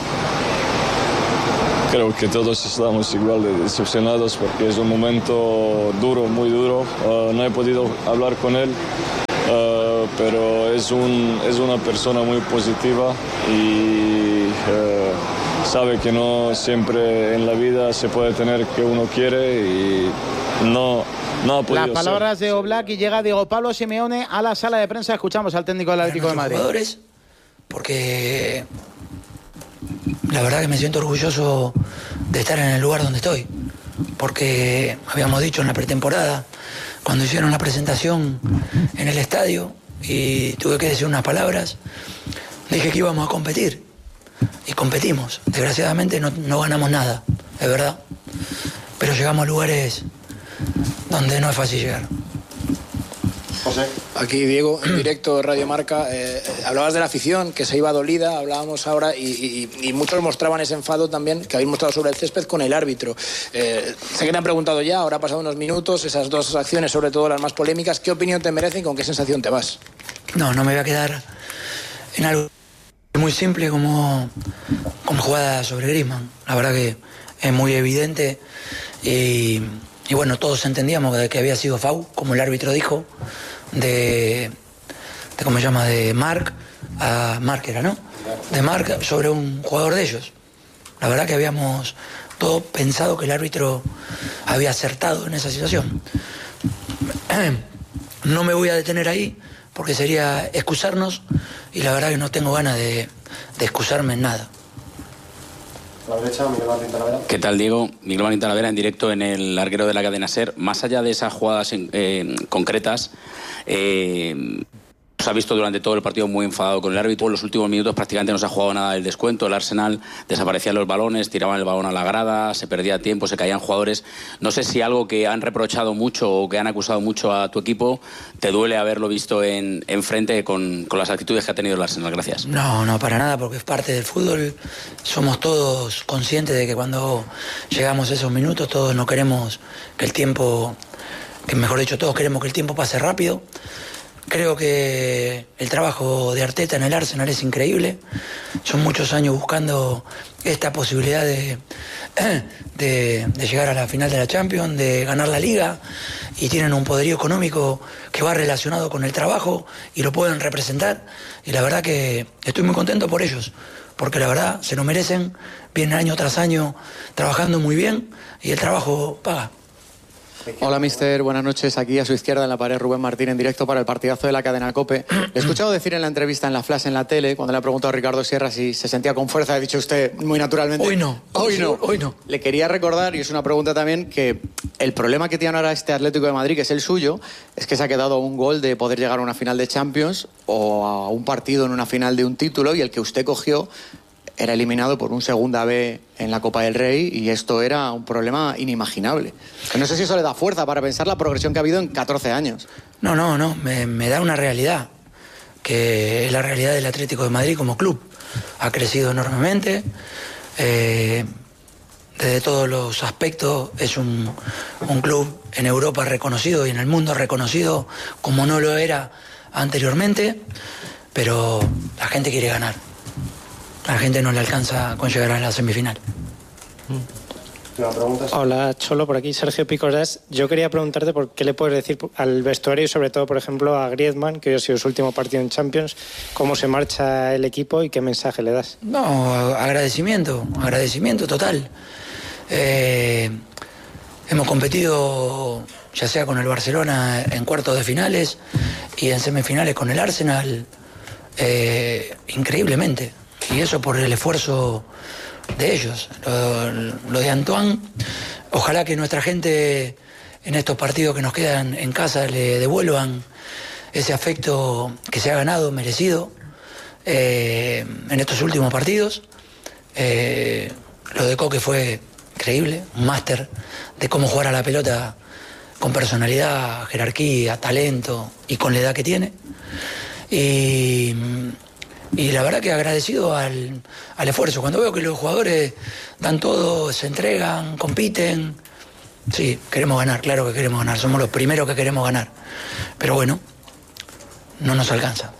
Creo que todos estamos igual de decepcionados porque es un momento duro, muy duro. Uh, no he podido hablar con él, uh, pero es, un, es una persona muy positiva y uh, sabe que no siempre en la vida se puede tener que uno quiere y no, no ha podido. Las palabras ser. de Oblak y llega Diego Pablo Simeone a la sala de prensa. Escuchamos al técnico del Atlético de Madrid. Jugadores, porque la verdad que me siento orgulloso de estar en el lugar donde estoy, porque habíamos dicho en la pretemporada, cuando hicieron la presentación en el estadio y tuve que decir unas palabras, dije que íbamos a competir y competimos. Desgraciadamente no, no ganamos nada, es verdad, pero llegamos a lugares donde no es fácil llegar. José. Aquí Diego, en directo Radio Marca. Eh, hablabas de la afición, que se iba dolida, hablábamos ahora, y, y, y muchos mostraban ese enfado también que habéis mostrado sobre el césped con el árbitro. Eh, sé que te han preguntado ya, ahora ha pasado unos minutos, esas dos acciones, sobre todo las más polémicas. ¿Qué opinión te merecen y con qué sensación te vas? No, no me voy a quedar en algo muy simple como, como jugada sobre Griezmann. La verdad que es muy evidente y, y bueno, todos entendíamos de que había sido foul, como el árbitro dijo, de, de ¿cómo se llama? De Marc a Marc era, ¿no? De Marc sobre un jugador de ellos. La verdad que habíamos todos pensado que el árbitro había acertado en esa situación. No me voy a detener ahí porque sería excusarnos y la verdad que no tengo ganas de, de excusarme en nada. A la derecha, Miguel Martín Talavera. ¿Qué tal, Diego? Miguel Martín Talavera en directo en el larguero de la cadena SER. Más allá de esas jugadas eh, concretas, eh, se ha visto durante todo el partido muy enfadado con el árbitro. En los últimos minutos prácticamente no se ha jugado nada del descuento. El Arsenal desaparecían los balones, tiraban el balón a la grada, se perdía tiempo, se caían jugadores. No sé si algo que han reprochado mucho o que han acusado mucho a tu equipo te duele haberlo visto en, en frente con, con las actitudes que ha tenido el Arsenal. Gracias. No, no, para nada, porque es parte del fútbol. Somos todos conscientes de que cuando llegamos a esos minutos todos no queremos que el tiempo, que mejor dicho, todos queremos que el tiempo pase rápido. Creo que el trabajo de Arteta en el Arsenal es increíble. Son muchos años buscando esta posibilidad de, de, de llegar a la final de la Champions, de ganar la Liga, y tienen un poderío económico que va relacionado con el trabajo y lo pueden representar. Y la verdad que estoy muy contento por ellos, porque la verdad se lo merecen, vienen año tras año trabajando muy bien y el trabajo paga. Hola, mister. Buenas noches. Aquí a su izquierda en la pared, Rubén Martín, en directo para el partidazo de la cadena COPE. Le he escuchado decir en la entrevista en la Flash en la tele, cuando le ha preguntado a Ricardo Sierra si se sentía con fuerza, ha dicho usted muy naturalmente. Hoy no. Hoy no. Hoy no. Le quería recordar, y es una pregunta también, que el problema que tiene ahora este Atlético de Madrid, que es el suyo, es que se ha quedado a un gol de poder llegar a una final de Champions o a un partido en una final de un título, y el que usted cogió era eliminado por un segunda B en la Copa del Rey, y esto era un problema inimaginable. No sé si eso le da fuerza para pensar la progresión que ha habido en catorce años. No, no, no, me, me da una realidad, que es la realidad del Atlético de Madrid como club. Ha crecido enormemente, eh, desde todos los aspectos es un, un club en Europa reconocido y en el mundo reconocido como no lo era anteriormente, pero la gente quiere ganar. La gente no le alcanza con llegar a la semifinal. Hola, Cholo, por aquí Sergio Picorás. Yo quería preguntarte por qué le puedes decir al vestuario y sobre todo, por ejemplo, a Griezmann, que hoy ha sido su último partido en Champions, cómo se marcha el equipo y qué mensaje le das. No, agradecimiento, agradecimiento total. Eh, hemos competido ya sea con el Barcelona en cuartos de finales y en semifinales con el Arsenal, eh, increíblemente. Y eso por el esfuerzo de ellos. Lo, lo de Antoine, ojalá que nuestra gente en estos partidos que nos quedan en casa le devuelvan ese afecto que se ha ganado, merecido, eh, en estos últimos partidos. Eh, lo de Coque fue increíble, un máster de cómo jugar a la pelota con personalidad, jerarquía, talento y con la edad que tiene. Y, y la verdad que agradecido al, al esfuerzo. Cuando veo que los jugadores dan todo, se entregan, compiten, sí, queremos ganar, claro que queremos ganar, somos los primeros que queremos ganar. Pero bueno, no nos alcanza.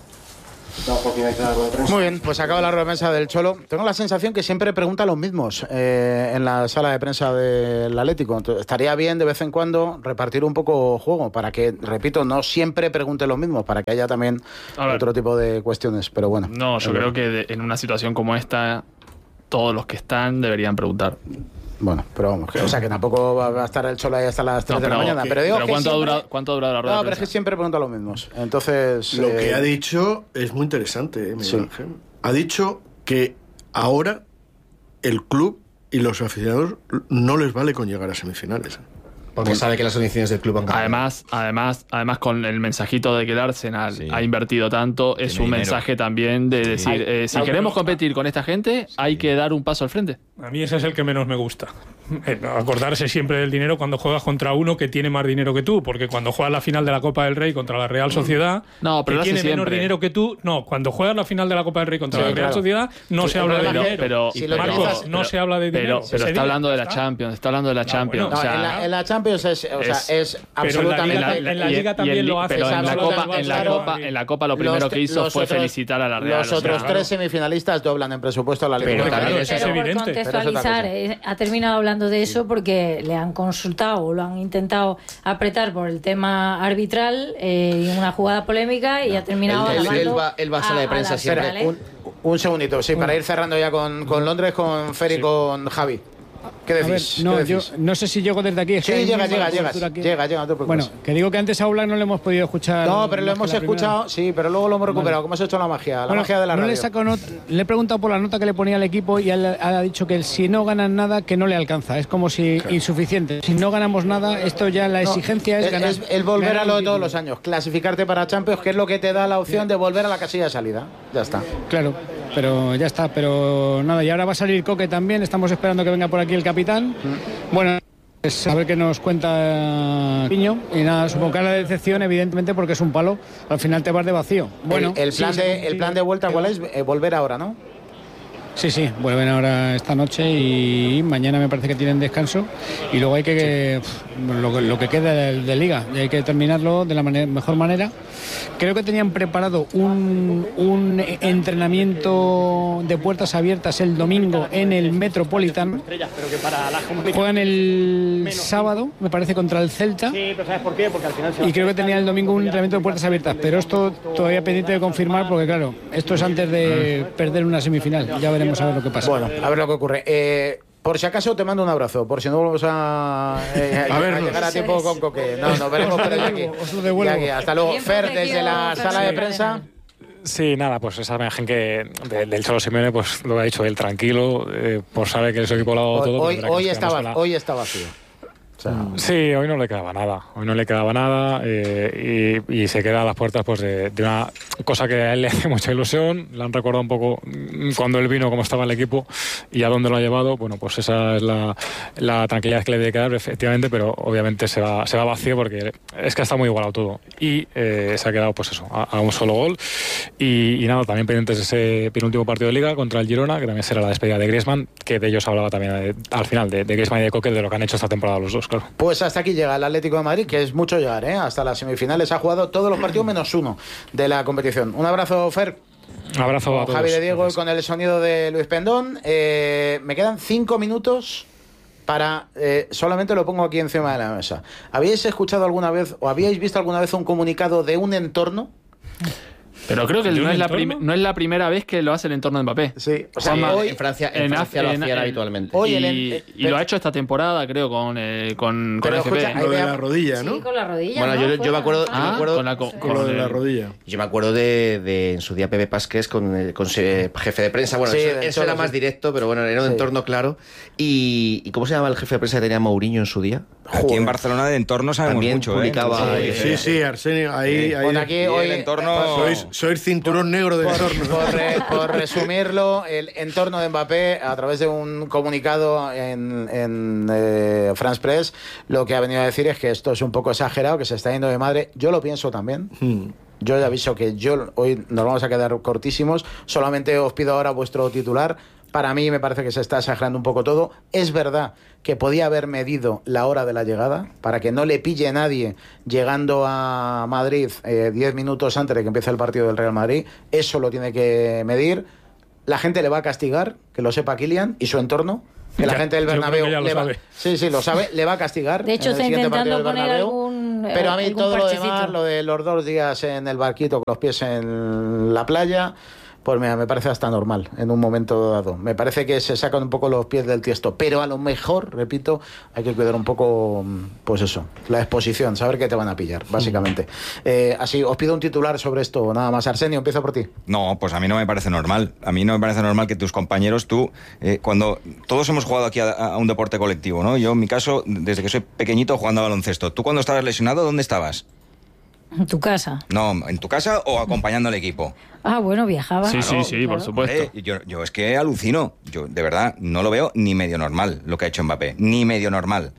Muy bien, pues acaba la rueda de prensa del Cholo. Tengo la sensación que siempre pregunta los mismos eh, en la sala de prensa del Atlético. Entonces, estaría bien de vez en cuando repartir un poco juego para que, repito, no siempre pregunte los mismos, para que haya también otro tipo de cuestiones. Pero bueno. No, yo creo que de, en una situación como esta, todos los que están deberían preguntar. Bueno, pero vamos, que, o sea que tampoco va a estar el Cholo ahí hasta las tres no, de la mañana. Que, pero digo pero que ¿cuánto, siempre... ha durado, ¿cuánto ha durado la rueda? No, pero es que siempre pregunta los mismos. Entonces. Lo eh... que ha dicho es muy interesante, ¿eh, Miguel sí. Ángel? Ha dicho que ahora el club y los aficionados no les vale con llegar a semifinales. Porque bueno, sabe que las condiciones del club han cambiado. Además, además, además con el mensajito de que el Arsenal sí. ha invertido tanto, es un dinero. mensaje también de decir, sí. eh, si Ay, queremos competir con esta gente, sí. hay que dar un paso al frente. A mí ese es el que menos me gusta. Acordarse siempre del dinero cuando juegas contra uno que tiene más dinero que tú, porque cuando juegas la final de la Copa del Rey contra la Real Sociedad, no, pero que tiene menos dinero que tú, no, cuando juegas la final de la Copa del Rey contra sí, la Real claro. Sociedad, no sí, se habla de pero, dinero. Pero, si pero, Marcos, pero, no se habla de dinero. Pero, pero está hablando de la Champions, está hablando de la Champions. No, o sea, en, la, en la Champions es, o sea, es, es absolutamente. En la, en la, en la Liga también el, lo hace. Pero en la, Copa, en, la Copa, en la Copa lo primero los, que hizo fue otros, felicitar a la Real. Los otros o sea, tres semifinalistas doblan en presupuesto a la Liga. Pero claro, también eso es evidente. Por contextualizar, ha terminado hablando de eso porque le han consultado o lo han intentado apretar por el tema arbitral y eh, una jugada polémica y ha terminado él, alabando él va, él va a sala de prensa siempre. ¿eh? Un, un segundito, sí, para ir cerrando ya con, con Londres, con Fer y sí. con Javi. ¿Qué decís? Ver, no, ¿Qué decís? Yo no sé si llego desde aquí. Sí, llega, llega, llega, llega, llega. Bueno, que digo que antes a Oblak no le hemos podido escuchar. No, pero lo hemos escuchado, sí, pero luego lo hemos recuperado. Vale. ¿Cómo se ha hecho la magia? La bueno, magia de la no radio. Le, saco not le he preguntado por la nota que le ponía al equipo y él ha dicho que si no ganan nada, que no le alcanza. Es como si claro. insuficiente. Si no ganamos nada, esto ya la exigencia no, es, es ganar. Es el volver ganar a lo de todos los años, clasificarte para Champions, que es lo que te da la opción de volver a la casilla de salida. Ya está. Claro. Pero ya está, pero nada, y ahora va a salir Coque también, estamos esperando que venga por aquí el capitán. Mm. Bueno, pues a ver qué nos cuenta Piño. Y nada, supongo que la decepción, evidentemente, porque es un palo. Al final te vas de vacío. Bueno, el, el, plan, sí, de, sí, el plan de vuelta, ¿cuál es? Eh, volver ahora, ¿no? Sí, sí, vuelven ahora esta noche y mañana me parece que tienen descanso y luego hay que, sí. lo, lo que queda de, de liga, y hay que terminarlo de la manera, mejor manera. Creo que tenían preparado un, un entrenamiento de puertas abiertas el domingo en el Metropolitano. Juegan el sábado, me parece, contra el Celta. Sí, pero ¿sabes por qué? Porque al final y creo que tenían el domingo un entrenamiento de puertas abiertas, pero esto todavía pendiente de confirmar porque claro, esto es antes de perder una semifinal. Ya veremos a ver lo que pasa. Bueno, a ver lo que ocurre. Eh, por si acaso te mando un abrazo, por si no volvemos a, eh, a, a, a llegar a tiempo con Coque. No, nos veremos por aquí. aquí. Hasta luego. Fer, desde la sala de prensa. Sí, nada, pues esa imagen que de, del Cholo Simeone, pues lo ha dicho él tranquilo, eh, por saber que su equipo lo ha dado todo. Hoy, hoy, estaba, la... hoy está vacío. O sea, sí, hoy no le quedaba nada, hoy no le quedaba nada eh, y, y se queda a las puertas pues de, de una cosa que a él le hace mucha ilusión. Le han recordado un poco cuando él vino, cómo estaba el equipo y a dónde lo ha llevado. Bueno, pues esa es la, la tranquilidad que le debe quedar, efectivamente, pero obviamente se va, se va vacío porque es que está muy igualado todo y eh, se ha quedado pues eso, a, a un solo gol y, y nada, también pendientes de ese penúltimo partido de Liga contra el Girona, que también será la despedida de Griezmann, que de ellos hablaba también de, al final, de, de Griezmann y de Coque, de lo que han hecho esta temporada los dos. Claro. Pues hasta aquí llega el Atlético de Madrid, que es mucho llegar, ¿eh? Hasta las semifinales ha jugado todos los partidos menos uno de la competición. Un abrazo, Fer. Un abrazo a todos. Javi de Diego y con el sonido de Luis Pendón. Eh, me quedan cinco minutos para... Eh, solamente lo pongo aquí encima de la mesa. ¿Habíais escuchado alguna vez o habíais visto alguna vez un comunicado de un entorno Pero creo que no es, la prim- no es la primera vez que lo hace el entorno de Mbappé. Sí, o sea, hoy, en Francia, en Francia en, lo hacían en, habitualmente. Hoy y, el, eh, y lo ha hecho esta temporada, creo, con, eh, con, con F P. Lo de la rodilla, ¿no? Sí, con la rodilla. Bueno, ¿no? yo, yo me acuerdo, ah, yo me acuerdo con, la, con, con, con lo de la rodilla. Yo me acuerdo de, de en su día Pepe Pasqués con, con jefe de prensa. Bueno, sí, eso, eso era sí. más directo, pero bueno, era un sí. entorno claro. Y, ¿Y cómo se llama el jefe de prensa que tenía Mourinho en su día? Aquí Joder. En Barcelona de entorno sabemos También mucho, publicaba, ¿eh? Sí, sí, Arsenio, ahí, sí. ahí Bueno, aquí hoy el entorno sois, sois cinturón negro de por, entorno. Por, re, por resumirlo, el entorno de Mbappé, a través de un comunicado en, en eh, France Press, lo que ha venido a decir es que esto es un poco exagerado, que se está yendo de madre. Yo lo pienso también. Hmm. Yo ya aviso que yo hoy nos vamos a quedar cortísimos. Solamente os pido ahora vuestro titular. Para mí me parece que se está exagerando un poco todo. Es verdad que podía haber medido la hora de la llegada para que no le pille nadie llegando a Madrid eh, diez minutos antes de que empiece el partido del Real Madrid. Eso lo tiene que medir. La gente le va a castigar, que lo sepa Kylian y su entorno. Que la ya, gente del Bernabéu ya le va, sabe. sí, sí, lo sabe, le va a castigar. De hecho, en el está intentando del poner Bernabéu, algún pero a mí algún todo parchecito. lo demás, lo de los dos días en el barquito con los pies en la playa, pues mira, me parece hasta normal en un momento dado. Me parece que se sacan un poco los pies del tiesto, pero a lo mejor, repito, hay que cuidar un poco, pues eso, la exposición, saber que te van a pillar, básicamente. Eh, así, os pido un titular sobre esto, nada más. Arsenio, empiezo por ti. No, pues a mí no me parece normal. A mí no me parece normal que tus compañeros, tú, eh, cuando todos hemos jugado aquí a, a un deporte colectivo, ¿no? Yo, en mi caso, desde que soy pequeñito jugando a baloncesto. ¿Tú cuando estabas lesionado, dónde estabas? En tu casa. No, ¿en tu casa o acompañando al equipo? Ah, bueno, viajaba. Sí, sí, sí, claro. por supuesto. Eh, yo, yo es que alucino. Yo, de verdad, no lo veo ni medio normal lo que ha hecho Mbappé. Ni medio normal.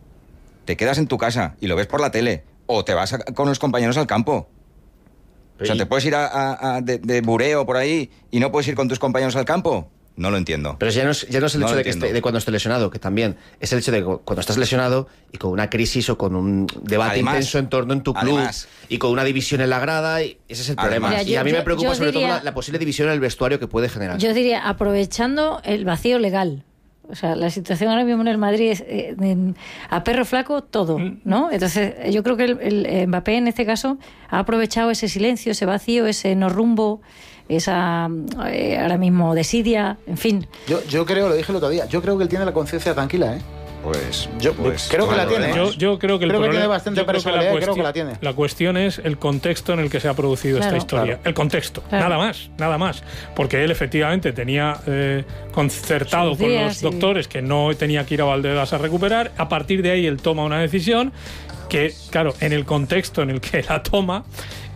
Te quedas en tu casa y lo ves por la tele. O te vas a, con los compañeros al campo. O sea, ¿te puedes ir a, a, a de, de bureo por ahí y no puedes ir con tus compañeros al campo? No lo entiendo. Pero ya no es, ya no es el No hecho lo de, que esté, de cuando esté lesionado, que también es el hecho de que cuando estás lesionado y con una crisis o con un debate Además, intenso en torno en tu club además, y con una división en la grada, y ese es el problema. Además, y Mira, a mí yo- me preocupa yo sobre diría- todo la, la posible división en el vestuario que puede generar. Yo diría, aprovechando el vacío legal. O sea, la situación ahora mismo en el Madrid es eh, en- a perro flaco todo, ¿no? Entonces, yo creo que el, el Mbappé en este caso ha aprovechado ese silencio, ese vacío, ese no rumbo, esa eh, ahora mismo desidia, en fin. Yo, yo creo, lo dije el otro día, yo creo que él tiene la conciencia tranquila, ¿eh? Pues, Yo pues, creo que la bueno, tiene. ¿eh? Yo, yo creo que el Creo que problema, tiene bastante yo creo que la personalidad, creo cuestión, que la tiene. la cuestión es el contexto en el que se ha producido Claro. esta historia. Claro. El contexto, Claro. nada más, nada más. Porque él efectivamente tenía eh, concertado Sus con días, los sí. doctores que no tenía que ir a Valdedas a recuperar. A partir de ahí él toma una decisión que, claro, en el contexto en el que la toma.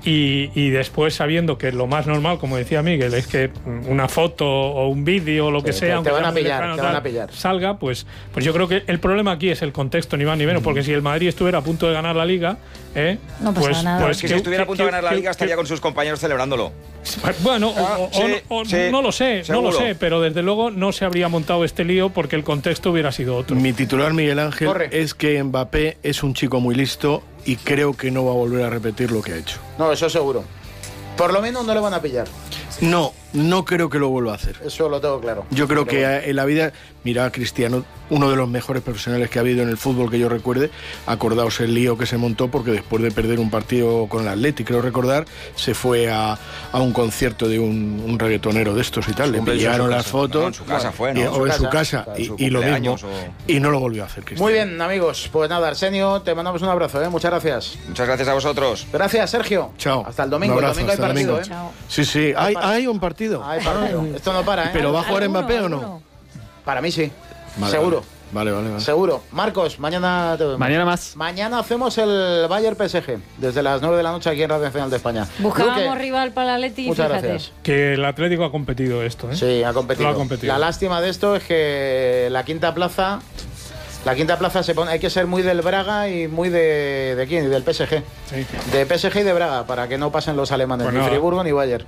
Y, y después sabiendo que lo más normal, como decía Miguel, es que una foto o un vídeo o lo que Sí, sea, te- aunque te van sea a muy pillar, lejano, te van tal, a pillar. salga, pues, pues yo creo que el problema aquí es el contexto, ni más ni menos, porque si el Madrid estuviera a punto de ganar la Liga, ¿eh? No pasa pues, nada. pues Es que si estuviera a punto de ganar la liga estaría con sus compañeros celebrándolo. Bueno, Ah, o- o- sí, o- sí, no lo sé, no lo seguro. sé, pero desde luego no se habría montado este lío porque el contexto hubiera sido otro. Mi titular, Miguel Ángel, Corre. es que Mbappé es un chico muy listo y creo que no va a volver a repetir lo que ha hecho. No, eso seguro. Por lo menos no le van a pillar. No, no creo que lo vuelva a hacer. Eso lo tengo claro. Yo creo Pero que bueno. en la vida, mira a Cristiano, uno de los mejores profesionales que ha habido en el fútbol que yo recuerde, acordaos el lío que se montó porque después de perder un partido con el Atleti, creo recordar, se fue a, a un concierto de un, un reggaetonero de estos y tal, le Cumpleaños en pillaron su las casa. fotos. No, en su casa fue, ¿no? y- En su o en su casa, casa, claro, y, su y lo mismo. cumpleaños o- Y no lo volvió a hacer, Cristiano. Muy bien, amigos. Pues nada, Arsenio, te mandamos un abrazo, ¿eh? Muchas gracias. Muchas gracias a vosotros. Gracias, Sergio. Chao. Hasta el Un domingo. El abrazo, domingo hay hasta el partido, domingo. ¿eh? Chao. Sí, sí, hay, Hay hay un partido. Hay partido. Esto no para, ¿eh? ¿Pero va a jugar ¿Alguno, Mbappé o no? alguno? Para mí sí. Vale, Seguro. Vale, vale, vale. Seguro. Marcos, mañana te vemos. Mañana más. Mañana hacemos el Bayern P S G desde las nueve de la noche aquí en Radio Nacional de España. Buscábamos Luque, rival para el Atleti y muchas fíjate. gracias. Que el Atlético ha competido esto, ¿eh? Sí, ha competido. Lo ha competido. La lástima de esto es que la quinta plaza, la quinta plaza se pone, hay que ser muy del Braga y muy de, de quién, y del P S G. Sí. De P S G y de Braga para que no pasen los alemanes, Pues ni nada. Friburgo ni Bayern.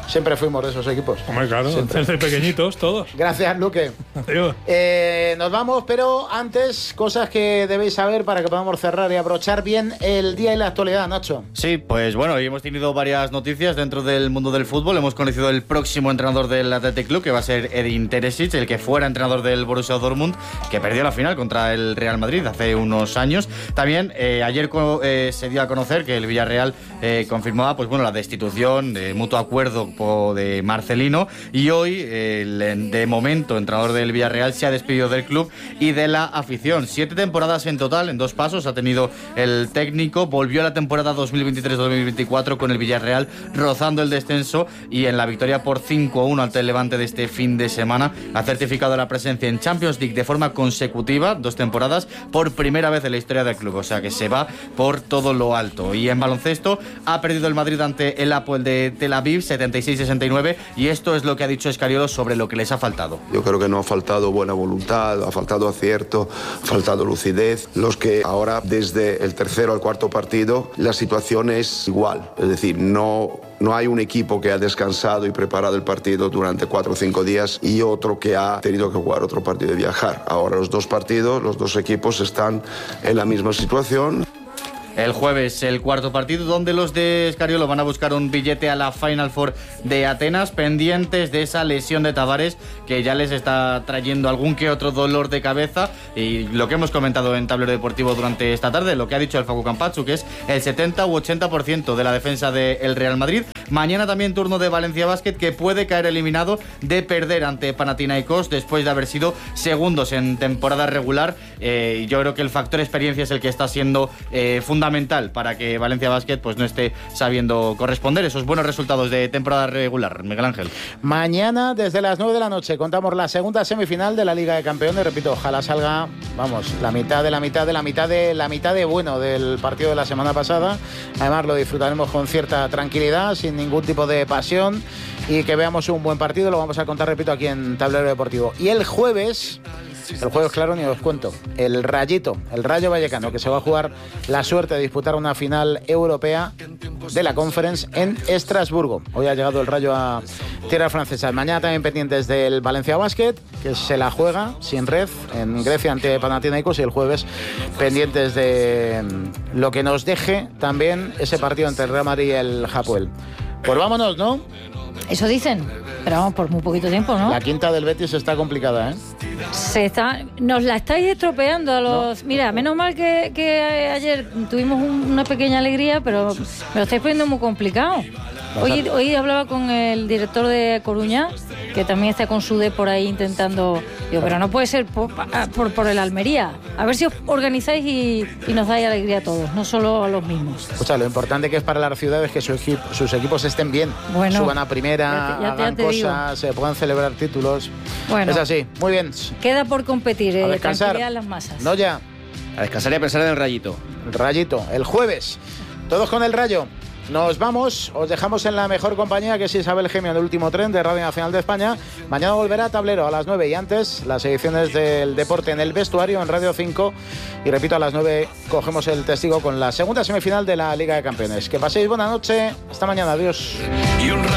Siempre fuimos de esos equipos. Hombre, claro, desde pequeñitos todos. Gracias, Luque. Adiós. Eh, nos vamos, pero antes, cosas que debéis saber para que podamos cerrar y abrochar bien el día y la actualidad, Nacho. Sí, pues bueno, hoy hemos tenido varias noticias dentro del mundo del fútbol. Hemos conocido el próximo entrenador del Athletic Club, que va a ser Edin Terzic, el que fuera entrenador del Borussia Dortmund, que perdió la final contra el Real Madrid hace unos años. También eh, ayer eh, se dio a conocer que el Villarreal eh, confirmaba pues bueno la destitución de mutuo acuerdo de Marcelino, y hoy el, de momento entrenador del Villarreal se ha despedido del club y de la afición. Siete temporadas en total, en dos pasos ha tenido el técnico. Volvió a la temporada dos mil veintitrés dos mil veinticuatro con el Villarreal rozando el descenso, y en la victoria por cinco a uno ante el Levante de este fin de semana ha certificado la presencia en Champions League de forma consecutiva, dos temporadas, por primera vez en la historia del club, o sea que se va por todo lo alto. Y en baloncesto ha perdido el Madrid ante el Apoel de Tel Aviv setenta y seis sesenta y nueve, y esto es lo que ha dicho Escariolo sobre lo que les ha faltado. Yo creo que no ha faltado buena voluntad, ha faltado acierto, ha faltado lucidez. Los que ahora, desde el tercero al cuarto partido, la situación es igual, es decir, no... No hay un equipo que ha descansado y preparado el partido durante cuatro o cinco días y otro que ha tenido que jugar otro partido y viajar. Ahora los dos partidos, los dos equipos están en la misma situación. El jueves el cuarto partido, donde los de Escariolo van a buscar un billete a la Final Four de Atenas, pendientes de esa lesión de Tavares, que ya les está trayendo algún que otro dolor de cabeza, y lo que hemos comentado en Tablero Deportivo durante esta tarde, lo que ha dicho el Facu Campazzu, que es el setenta u ochenta por ciento de la defensa del Real Madrid. Mañana también turno de Valencia Basket, que puede caer eliminado de perder ante Panathinaikos después de haber sido segundos en temporada regular. Eh, yo creo que el factor experiencia es el que está siendo eh, fundamental para que Valencia Basket pues no esté sabiendo corresponder esos buenos resultados de temporada regular. Miguel Ángel. Mañana desde las nueve de la noche contamos la segunda semifinal de la Liga de Campeones. Repito, ojalá salga, vamos, la mitad de la mitad de la mitad de la mitad de bueno del partido de la semana pasada. Además lo disfrutaremos con cierta tranquilidad, sin ningún tipo de pasión, y que veamos un buen partido. Lo vamos a contar, repito, aquí en Tablero Deportivo. Y el jueves, el jueves, claro, ni os cuento, el Rayito, el Rayo Vallecano, que se va a jugar la suerte de disputar una final europea de la Conference en Estrasburgo. Hoy ha llegado el Rayo a tierras francesas. Mañana también pendientes del Valencia Basket, que se la juega sin red en Grecia ante Panathinaikos, y el jueves pendientes de lo que nos deje también ese partido entre el Real Madrid y el Hapoel. Pues vámonos, ¿no? Eso dicen, pero vamos, por muy poquito tiempo, ¿no? La quinta del Betis está complicada, ¿eh? Se está, nos la estáis estropeando a los... No. Mira, menos mal que, que ayer tuvimos un, una pequeña alegría, pero me lo estáis poniendo muy complicado. Hoy, hoy hablaba con el director de Coruña, que también está con su D por ahí intentando... Digo, pero no puede ser por, por, por el Almería. A ver si os organizáis y, y nos dais alegría a todos, no solo a los mismos. Escucha, lo importante que es para las ciudades que su equipo, sus equipos estén bien. Bueno, suban a primera, ya te, ya hagan te, ya cosas, se puedan celebrar títulos. Bueno, es así. Muy bien. Queda por competir, eh, a descansar. Tranquilidad en las masas. No ya. A descansar y a pensar en el Rayito. El Rayito, el jueves. Todos con el Rayo. Nos vamos, os dejamos en la mejor compañía, que es Isabel Gemio, del Último Tren de Radio Nacional de España. Mañana volverá a Tablero a las nueve, y antes las ediciones del deporte en el vestuario en Radio cinco. Y repito, a las nueve cogemos el testigo con la segunda semifinal de la Liga de Campeones. Que paséis buena noche, hasta mañana, adiós.